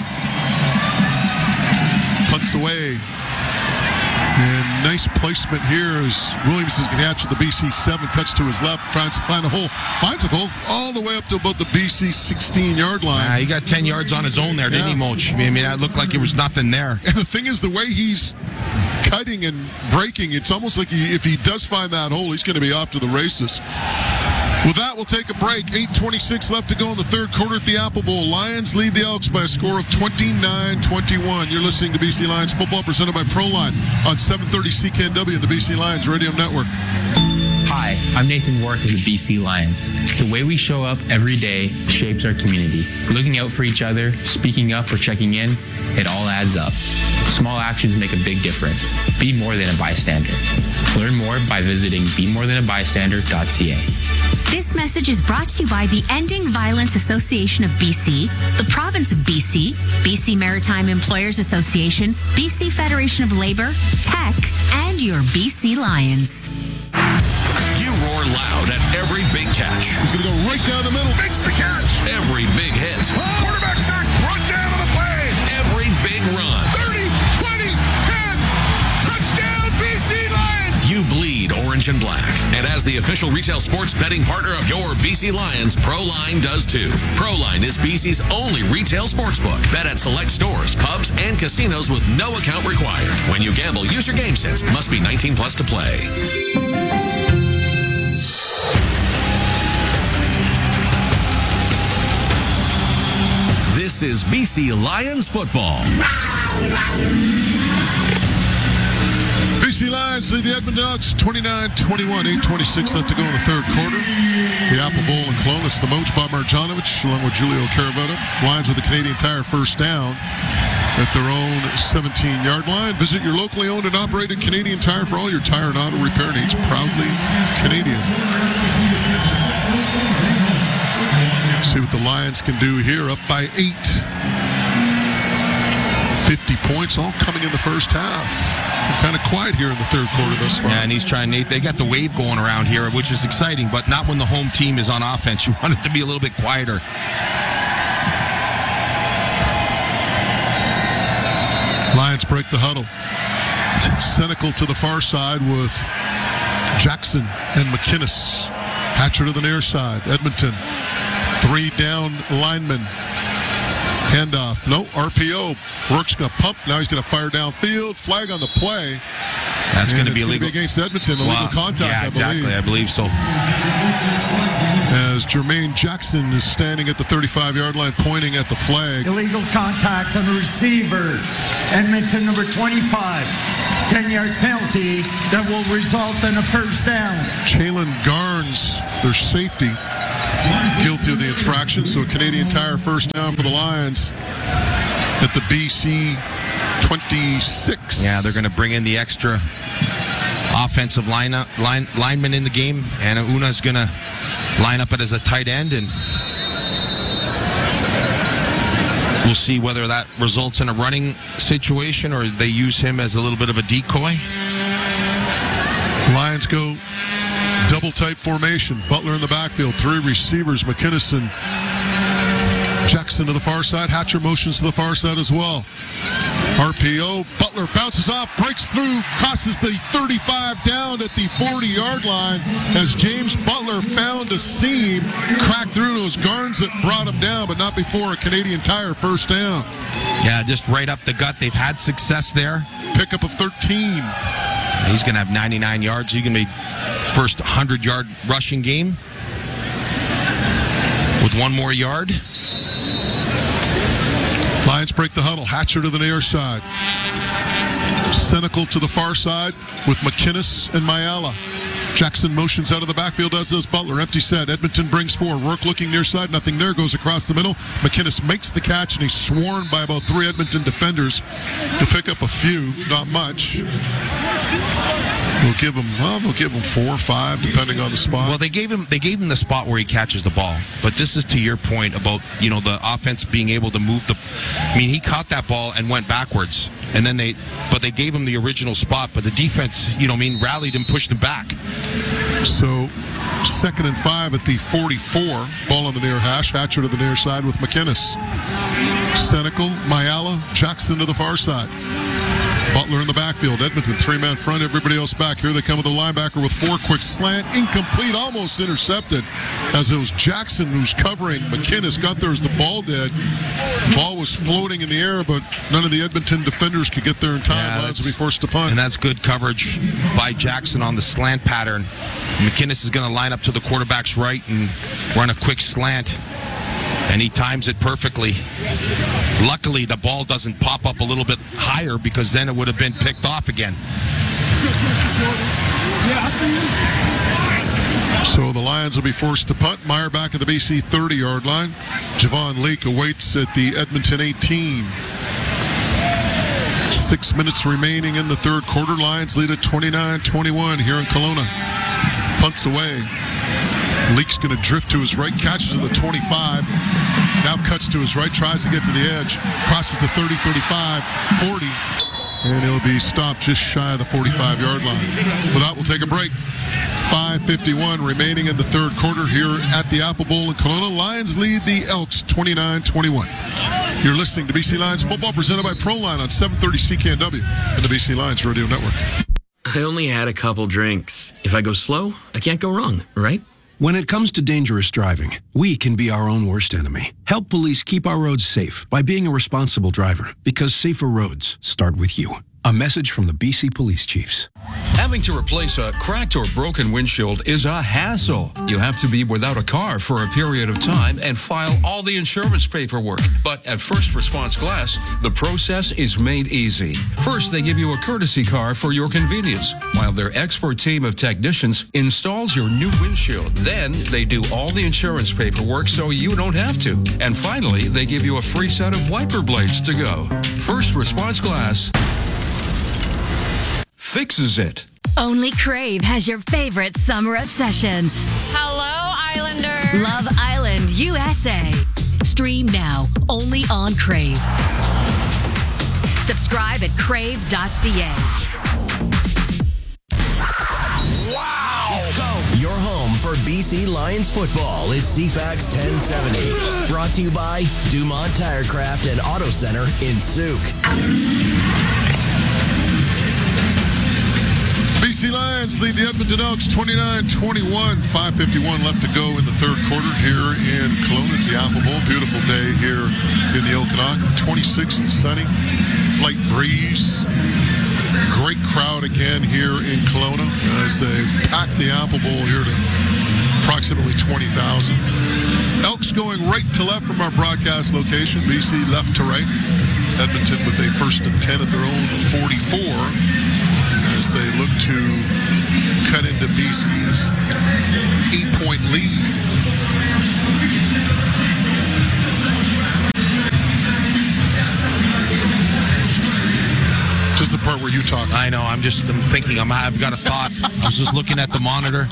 [SPEAKER 3] Punts away. And nice placement here as Williams is going to catch at the B C seven, cuts to his left, tries to find a hole, finds a hole all the way up to about the B C sixteen-yard line.
[SPEAKER 2] Yeah, he got ten yards on his own there, didn't
[SPEAKER 3] yeah.
[SPEAKER 2] he, Moch? I mean, that looked like it was nothing there.
[SPEAKER 3] And the thing is, the way he's cutting and breaking, it's almost like he, if he does find that hole, he's going to be off to the races. With that, we'll take a break. eight twenty-six left to go in the third quarter at the Apple Bowl. Lions lead the Elks by a score of twenty-nine twenty-one. You're listening to B C Lions football presented by Proline on seven thirty C K N W and the B C Lions Radio Network.
[SPEAKER 4] Hi, I'm Nathan Wark of the B C Lions. The way we show up every day shapes our community. Looking out for each other, speaking up or checking in, it all adds up. Small actions make a big difference. Be more than a bystander. Learn more by visiting be more than a bystander dot c a.
[SPEAKER 5] This message is brought to you by the Ending Violence Association of B C, the Province of B C, B C Maritime Employers Association, B C Federation of Labor, Tech, and your B C Lions.
[SPEAKER 14] You roar loud at every big catch.
[SPEAKER 3] He's going to go right down the middle. Makes the catch.
[SPEAKER 14] Every big hit.
[SPEAKER 3] Quarterback sack, brought down on the play.
[SPEAKER 14] Every big run.
[SPEAKER 3] thirty, twenty, ten. Touchdown, B C Lions.
[SPEAKER 14] You bleed orange and black. And as the official retail sports betting partner of your B C Lions, Proline does too. Proline is B C's only retail sportsbook. Bet at select stores, pubs, and casinos with no account required. When you gamble, use your game sense. Must be nineteen plus to play. This is B C Lions football.
[SPEAKER 3] B C Lions lead the Edmonton Elks twenty-nine twenty-one. eight twenty-six left to go in the third quarter. The Apple Bowl and Clone. It's the Moch, Bob Marjanovic, along with Julio Caravetta. Lions with the Canadian Tire first down at their own seventeen-yard line. Visit your locally owned and operated Canadian Tire for all your tire and auto repair needs. Proudly Canadian. See what the Lions can do here, up by eight. fifty points, all coming in the first half. Kind of quiet here in the third quarter thus far.
[SPEAKER 2] Yeah, and he's trying. They, they got the wave going around here, which is exciting, but not when the home team is on offense. You want it to be a little bit quieter.
[SPEAKER 3] Lions break the huddle. Senecal to the far side with Jackson and McInnes. Hatcher to the near side. Edmonton. Three down linemen. Handoff. No, R P O. Rourke's going to pump. Now he's going to fire downfield. Flag on the play.
[SPEAKER 2] That's going to be illegal.
[SPEAKER 3] Be against Edmonton. Illegal
[SPEAKER 2] well,
[SPEAKER 3] contact,
[SPEAKER 2] yeah,
[SPEAKER 3] I believe.
[SPEAKER 2] exactly. I believe so.
[SPEAKER 3] As Jermaine Jackson is standing at the thirty-five-yard line pointing at the flag.
[SPEAKER 6] Illegal contact on the receiver. Edmonton number twenty-five. ten-yard penalty that will result in a first down.
[SPEAKER 3] Jalen Garnes, their safety, guilty of the infraction. So a Canadian Tire first down for the Lions at the B C twenty-six.
[SPEAKER 2] Yeah, they're going to bring in the extra offensive line, line lineman in the game, and Una's going to line up it as a tight end, and we'll see whether that results in a running situation or they use him as a little bit of a decoy.
[SPEAKER 3] Lions go double tight formation. Butler in the backfield, three receivers, McInnes and Jackson to the far side. Hatcher motions to the far side as well. R P O, Butler bounces off, breaks through, crosses the thirty-five down at the forty-yard line as James Butler found a seam, cracked through. Those Garnes that brought him down, but not before a Canadian Tire first down.
[SPEAKER 2] Yeah, just right up the gut. They've had success there.
[SPEAKER 3] Pickup of thirteen.
[SPEAKER 2] He's going to have ninety-nine yards. He can be first hundred-yard rushing game with one more yard.
[SPEAKER 3] Lions break the huddle. Hatcher to the near side. Senecal to the far side with McInnes and Mayala. Jackson motions out of the backfield, as does Butler. Empty set. Edmonton brings four. Rourke looking near side. Nothing there. Goes across the middle. McInnes makes the catch, and he's swarmed by about three Edmonton defenders. He'll pick up a few. Not much. We'll give him, well, we'll give him four or five, depending on the spot.
[SPEAKER 2] Well, they gave him, they gave him the spot where he catches the ball. But this is to your point about, you know, the offense being able to move the. I mean, he caught that ball and went backwards, and then they, but they gave him the original spot. But the defense, you know, I mean, rallied and pushed him back.
[SPEAKER 3] So, second and five at the forty-four. Ball on the near hash. Hatcher to the near side with McInnes. Senecal, Mayala, Jackson to the far side. Butler in the backfield. Edmonton, three-man front. Everybody else back. Here they come with the linebacker with four. Quick slant. Incomplete. Almost intercepted. As it was Jackson who's covering. McInnes got there as the ball did. Ball was floating in the air, but none of the Edmonton defenders could get there in time.
[SPEAKER 2] Yeah,
[SPEAKER 3] Lions will be forced to punt.
[SPEAKER 2] And that's good coverage by Jackson on the slant pattern. McInnes is going to line up to the quarterback's right and run a quick slant. And he times it perfectly. Luckily, the ball doesn't pop up a little bit higher because then it would have been picked off again.
[SPEAKER 3] So the Lions will be forced to punt. Meyer back at the B C thirty-yard line. Javon Leake awaits at the Edmonton eighteen. Six minutes remaining in the third quarter. Lions lead at twenty-nine twenty-one here in Kelowna. Punts away. Leake's going to drift to his right, catches at the twenty-five, now cuts to his right, tries to get to the edge, crosses the thirty, thirty-five, forty, and he'll be stopped just shy of the forty-five-yard line. With that, we'll take a break. five fifty-one remaining in the third quarter here at the Apple Bowl in Kelowna. Lions lead the Elks twenty-nine twenty-one. You're listening to B C Lions Football presented by ProLine on seven thirty C K N W and the B C Lions Radio Network.
[SPEAKER 8] I only had a couple drinks. If I go slow, I can't go wrong, right?
[SPEAKER 23] When it comes to dangerous driving, we can be our own worst enemy. Help police keep our roads safe by being a responsible driver, because safer roads start with you. A message from the B C Police Chiefs.
[SPEAKER 24] Having to replace a cracked or broken windshield is a hassle. You have to be without a car for a period of time and file all the insurance paperwork. But at First Response Glass, the process is made easy. First, they give you a courtesy car for your convenience, while their expert team of technicians installs your new windshield. Then, they do all the insurance paperwork so you don't have to. And finally, they give you a free set of wiper blades to go. First Response Glass fixes it.
[SPEAKER 25] Only Crave has your favorite summer obsession.
[SPEAKER 26] Hello, Islanders.
[SPEAKER 25] Love Island,
[SPEAKER 7] U S A. Stream now, only on Crave. Subscribe at crave dot c a.
[SPEAKER 13] Your home for B C Lions football is C FAX ten seventy. Brought to you by Dumont Tirecraft and Auto Center in Souk.
[SPEAKER 3] B C Lions lead the Edmonton Elks twenty-nine twenty-one. five fifty-one left to go in the third quarter here in Kelowna at the Apple Bowl. Beautiful day here in the Okanagan. twenty-six and sunny. Light breeze. Great crowd again here in Kelowna as they pack the Apple Bowl here to approximately twenty thousand. Elks going right to left from our broadcast location. B C left to right. Edmonton with a first and ten at their own forty-four as they look to cut into B C's eight-point lead. Just the part where you talk.
[SPEAKER 2] I know. I'm just I'm thinking. I'm, I've got a thought. I was just looking at the monitor.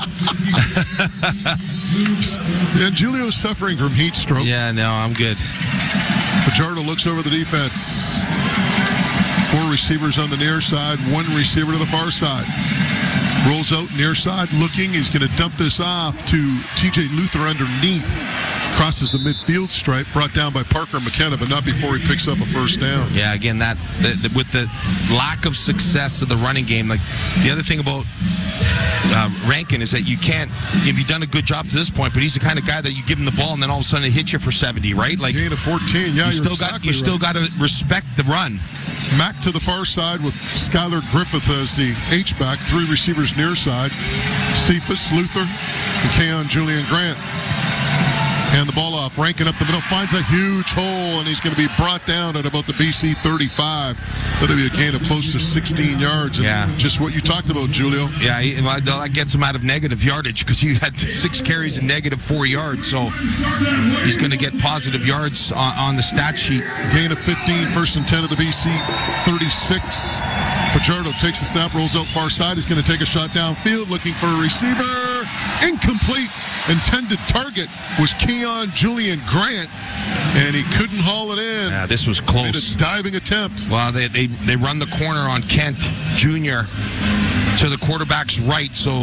[SPEAKER 3] Yeah, Julio's suffering from heat stroke.
[SPEAKER 2] Yeah, no, I'm good.
[SPEAKER 3] Fajardo looks over the defense. Four receivers on the near side, one receiver to the far side. Rolls out near side, looking. He's going to dump this off to T J Luther underneath. Crosses the midfield stripe, brought down by Parker McKenna, but not before he picks up a first down.
[SPEAKER 2] Yeah, again, that the, the, with the lack of success of the running game, like the other thing about uh, Rankin is that you can't. You've done a good job to this point, but he's the kind of guy that you give him the ball and then all of a sudden it hits you for seventy, right? Like
[SPEAKER 3] gain of fourteen. Yeah,
[SPEAKER 2] you still
[SPEAKER 3] exactly
[SPEAKER 2] got you
[SPEAKER 3] right.
[SPEAKER 2] still got to respect the run.
[SPEAKER 3] Mack to the far side with Skylar Griffith as the H-back. Three receivers near side. Cephas, Luther, and Keon Julian Grant. And the ball off. Rankin up the middle. Finds a huge hole, and he's going to be brought down at about the B C thirty-five. That'll be a gain of close to sixteen yards. And
[SPEAKER 2] yeah.
[SPEAKER 3] Just what you talked about, Julio.
[SPEAKER 2] Yeah, he, well, that gets him out of negative yardage because he had six carries and negative four yards. So he's going to get positive yards on, on the stat sheet.
[SPEAKER 3] Gain of fifteen, first and ten of the B C thirty-six. Fajardo takes a snap, rolls out far side. He's going to take a shot downfield, looking for a receiver. Incomplete. Intended target was Keon Julian Grant, and he couldn't haul it in.
[SPEAKER 2] Yeah, this was close.
[SPEAKER 3] Made a diving attempt.
[SPEAKER 2] Well, they, they, they run the corner on Kent Junior to the quarterback's right, so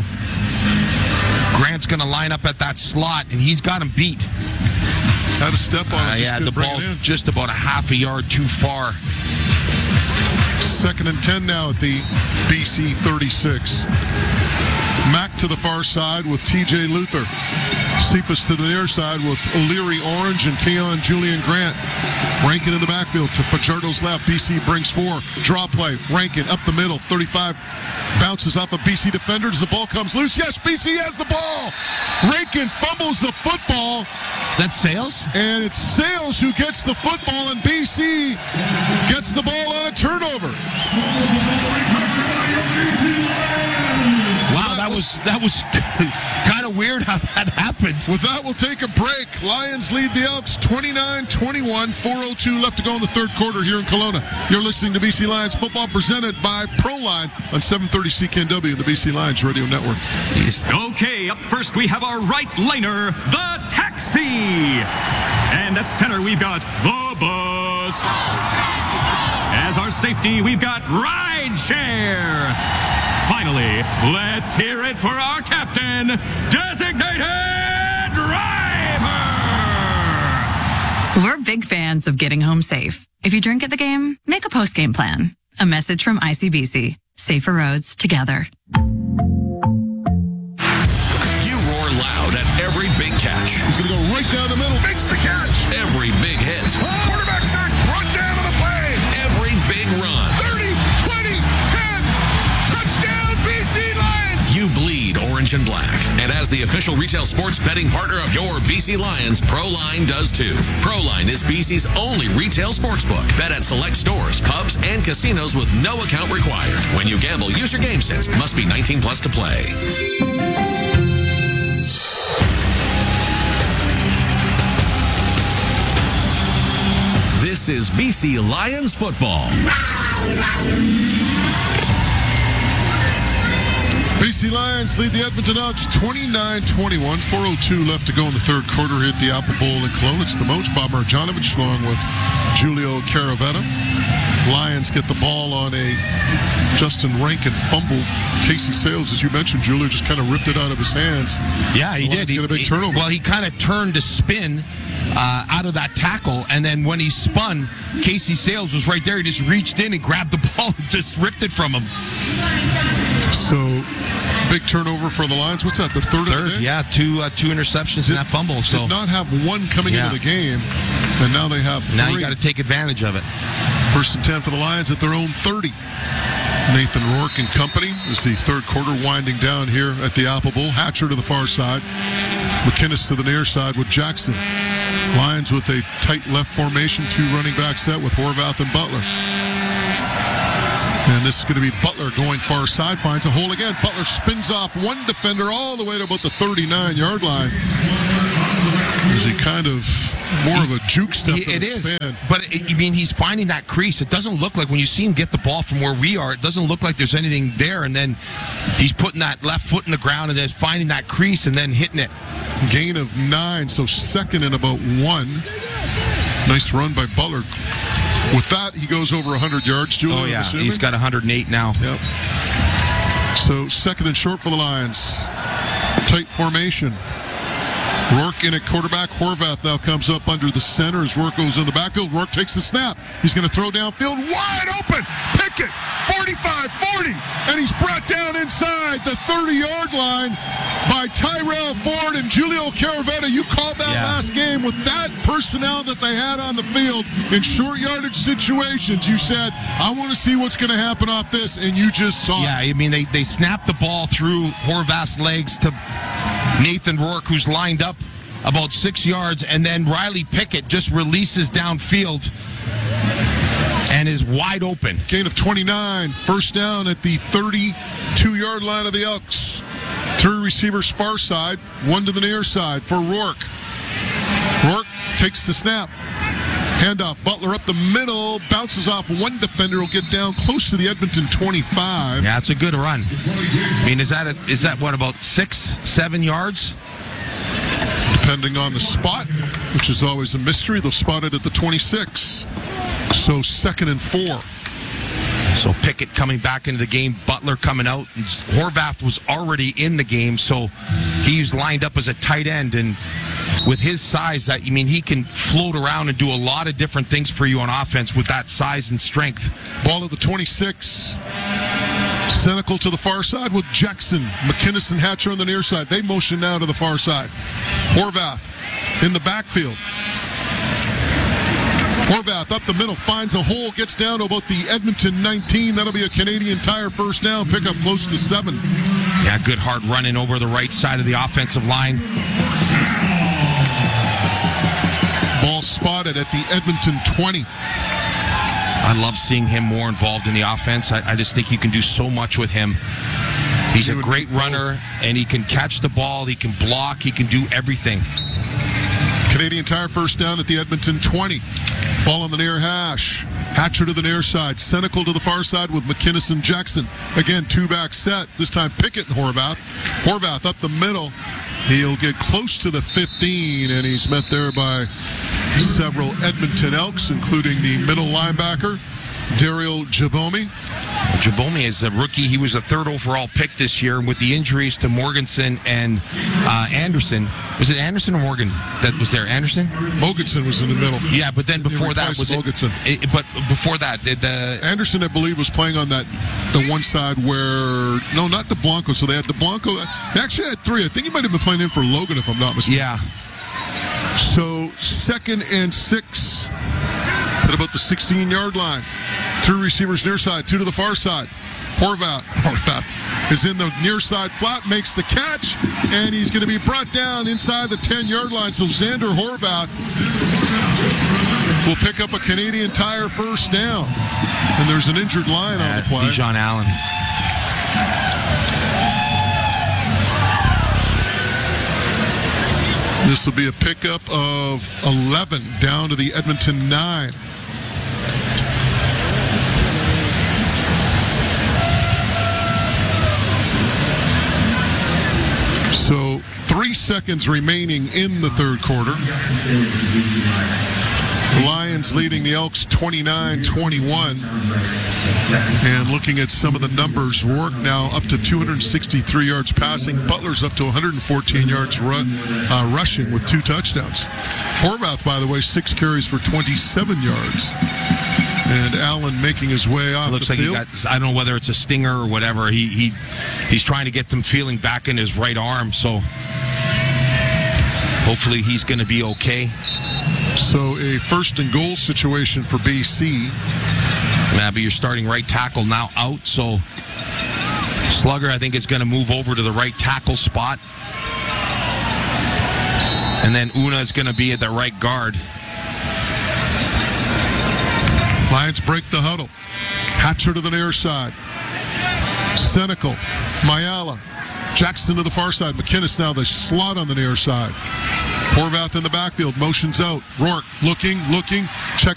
[SPEAKER 2] Grant's going to line up at that slot, and he's got him beat.
[SPEAKER 3] Had a step on it.
[SPEAKER 2] Uh, yeah, the ball just about a half a yard too far.
[SPEAKER 3] Second and ten now at the B C thirty-six. Mack to the far side with T J Luther. Cephas to the near side with O'Leary Orange and Keon Julian Grant. Rankin in the backfield to Fajardo's left. B C brings four. Draw play. Rankin up the middle. thirty-five. Bounces off a B C defender as the ball comes loose. Yes, B C has the ball. Rankin fumbles the football.
[SPEAKER 2] Is that Sales?
[SPEAKER 3] And it's Sales who gets the football, and B C gets the ball on a turnover.
[SPEAKER 2] Wow, that was that was kind of weird how that happened.
[SPEAKER 3] With that, we'll take a break. Lions lead the Elks twenty-nine twenty-one. four oh two left to go in the third quarter here in Kelowna. You're listening to B C Lions football presented by Proline on seven thirty C K N W and the B C Lions Radio Network.
[SPEAKER 9] Okay, up first we have our right laner, the Taxi. And at center we've got the Bus. As our safety, we've got Rideshare. Finally, let's hear it for our captain, Designated Driver!
[SPEAKER 1] We're big fans of getting home safe. If you drink at the game, make a post-game plan. A message from I C B C. Safer roads together.
[SPEAKER 14] You roar loud at every big catch.
[SPEAKER 3] He's going to go right down the middle. Makes the catch.
[SPEAKER 14] Every big hit.
[SPEAKER 3] Quarterback sack. Run down to the play.
[SPEAKER 14] Every big run.
[SPEAKER 3] thirty, twenty, ten. Touchdown, B C Lions.
[SPEAKER 14] You bleed orange and black. And as the official retail sports betting partner of your B C Lions, Proline does too. Proline is B C's only retail sportsbook. Bet at select stores, pubs, and casinos with no account required. When you gamble, use your game sense. Must be nineteen plus to play. This is B C Lions football.
[SPEAKER 3] B C Lions lead the Edmonton Elks twenty-nine twenty-one. four oh two left to go in the third quarter. Hit the Apple Bowl in Cologne. It's the Moats, Bob Marjanovic, along with Julio Caravetta. Lions get the ball on a Justin Rankin fumble. Casey Sales, as you mentioned, Julio just kind of ripped it out of his hands.
[SPEAKER 2] Yeah, he did. He
[SPEAKER 3] get a big
[SPEAKER 2] he-
[SPEAKER 3] turnover.
[SPEAKER 2] Well, he kind of turned to spin uh, out of that tackle, and then when he spun, Casey Sales was right there. He just reached in and grabbed the ball and just ripped it from him.
[SPEAKER 3] So, big turnover for the Lions. What's that, the third,
[SPEAKER 2] Third,
[SPEAKER 3] of the day?
[SPEAKER 2] yeah, two uh, two interceptions
[SPEAKER 3] Did-
[SPEAKER 2] in that fumble. So
[SPEAKER 3] Did not have one coming
[SPEAKER 2] Yeah.
[SPEAKER 3] into the game, and now they have three.
[SPEAKER 2] now you got to take advantage of it.
[SPEAKER 3] First and ten for the Lions at their own thirty. Nathan Rourke and company is the third quarter winding down here at the Apple Bowl. Hatcher to the far side. McInnes to the near side with Jackson. Lions with a tight left formation, two running back set with Horvath and Butler. And this is going to be Butler going far side, finds a hole again. Butler spins off one defender all the way to about the thirty-nine-yard line. Is he kind of more of a juke step
[SPEAKER 2] He-
[SPEAKER 3] than
[SPEAKER 2] it
[SPEAKER 3] a
[SPEAKER 2] is,
[SPEAKER 3] span.
[SPEAKER 2] but it, I mean, he's finding that crease. It doesn't look like when you see him get the ball from where we are, it doesn't look like there's anything there. And then he's putting that left foot in the ground and then finding that crease and then hitting it.
[SPEAKER 3] Gain of nine, so second and about one. Nice run by Butler. With that, he goes over one hundred yards, Julian.
[SPEAKER 2] Oh
[SPEAKER 3] I'm
[SPEAKER 2] yeah,
[SPEAKER 3] assuming?
[SPEAKER 2] he's got one hundred eight now.
[SPEAKER 3] Yep. So second and short for the Lions. Tight formation. Rourke in at quarterback. Horvath now comes up under the center as Rourke goes in the backfield. Rourke takes the snap. He's going to throw downfield. Wide open. Pickett. forty-five forty. And he's brought down inside the thirty-yard line by Tyrell Ford and Julio Caravetta. You called that
[SPEAKER 2] Yeah.
[SPEAKER 3] last game with that personnel that they had on the field in short yardage situations. You said, I want to see what's going to happen off this, and you just saw
[SPEAKER 2] Yeah,
[SPEAKER 3] it.
[SPEAKER 2] I mean, they, they snapped the ball through Horvath's legs to Nathan Rourke, who's lined up about six yards, and then Riley Pickett just releases downfield and is wide open.
[SPEAKER 3] Gain of twenty-nine. First down at the thirty-two-yard line of the Elks. Three receivers far side, one to the near side for Rourke. Rourke takes the snap. Handoff. Butler up the middle. Bounces off one defender. Will get down close to the Edmonton twenty-five.
[SPEAKER 2] Yeah, it's a good run. I mean, is that a, is that what, about six, seven yards?
[SPEAKER 3] Depending on the spot, which is always a mystery. They'll spot it at the twenty-six. So second and four.
[SPEAKER 2] So Pickett coming back into the game, Butler coming out. And Horvath was already in the game, so he's lined up as a tight end. And with his size, that I mean, he can float around and do a lot of different things for you on offense with that size and strength.
[SPEAKER 3] Ball at the twenty-six. Senecal to the far side with Jackson. McInnes and Hatcher on the near side. They motion now to the far side. Horvath in the backfield. Horvath up the middle, finds a hole, gets down to about the Edmonton nineteen. That'll be a Canadian Tire first down, pick up close to seven.
[SPEAKER 2] Yeah, good hard running over the right side of the offensive line.
[SPEAKER 3] Ball spotted at the Edmonton twenty.
[SPEAKER 2] I love seeing him more involved in the offense. I, I just think you can do so much with him. He's a great runner, and he can catch the ball, he can block, he can do everything.
[SPEAKER 3] Canadian Tire first down at the Edmonton twenty. Ball on the near hash. Hatcher to the near side. Senecal to the far side with McInnes and Jackson. Again, two back set. This time Pickett and Horvath. Horvath up the middle. He'll get close to the fifteen, and he's met there by several Edmonton Elks, including the middle linebacker, Daryl Jabomi.
[SPEAKER 2] Jabomi is a rookie. He was a third overall pick this year. With the injuries to Morganson and uh, Anderson, was it Anderson or Morgan that was there? Anderson?
[SPEAKER 3] Mogensen was in the middle.
[SPEAKER 2] Yeah, but then before that was it,
[SPEAKER 3] Mogensen.
[SPEAKER 2] it, But before that, did the
[SPEAKER 3] Anderson, I believe, was playing on that the one side where no, not the Blanco. So they had the Blanco. They actually had three. I think he might have been playing in for Logan, if I'm not mistaken.
[SPEAKER 2] Yeah.
[SPEAKER 3] So second and six at about the sixteen-yard line. Three receivers near side, two to the far side. Horvath, Horvath is in the near side flat, makes the catch, and he's going to be brought down inside the ten-yard line. So Xander Horvath will pick up a Canadian Tire first down. And there's an injured line on the play.
[SPEAKER 2] Dijon Allen.
[SPEAKER 3] This will be a pickup of eleven down to the Edmonton nine. So three seconds remaining in the third quarter. Lions leading the Elks twenty-nine twenty-one. And looking at some of the numbers, Rourke now up to two hundred sixty-three yards passing. Butler's up to one hundred fourteen yards ru- uh, rushing with two touchdowns. Horvath, by the way, six carries for twenty-seven yards. And Allen making his way off
[SPEAKER 2] It looks
[SPEAKER 3] the
[SPEAKER 2] like
[SPEAKER 3] field.
[SPEAKER 2] he got, I don't know whether it's a stinger or whatever. He he He's trying to get some feeling back in his right arm, so hopefully he's going to be okay.
[SPEAKER 3] So a first and goal situation for B C.
[SPEAKER 2] Yeah, but your starting right tackle now out, so Slugger, I think, is going to move over to the right tackle spot. And then Una is going to be at the right guard.
[SPEAKER 3] Lions break the huddle. Hatcher to the near side. Senecal. Mayala. Jackson to the far side. McKinnis now the slot on the near side. Horvath in the backfield. Motions out. Rourke looking, looking. Check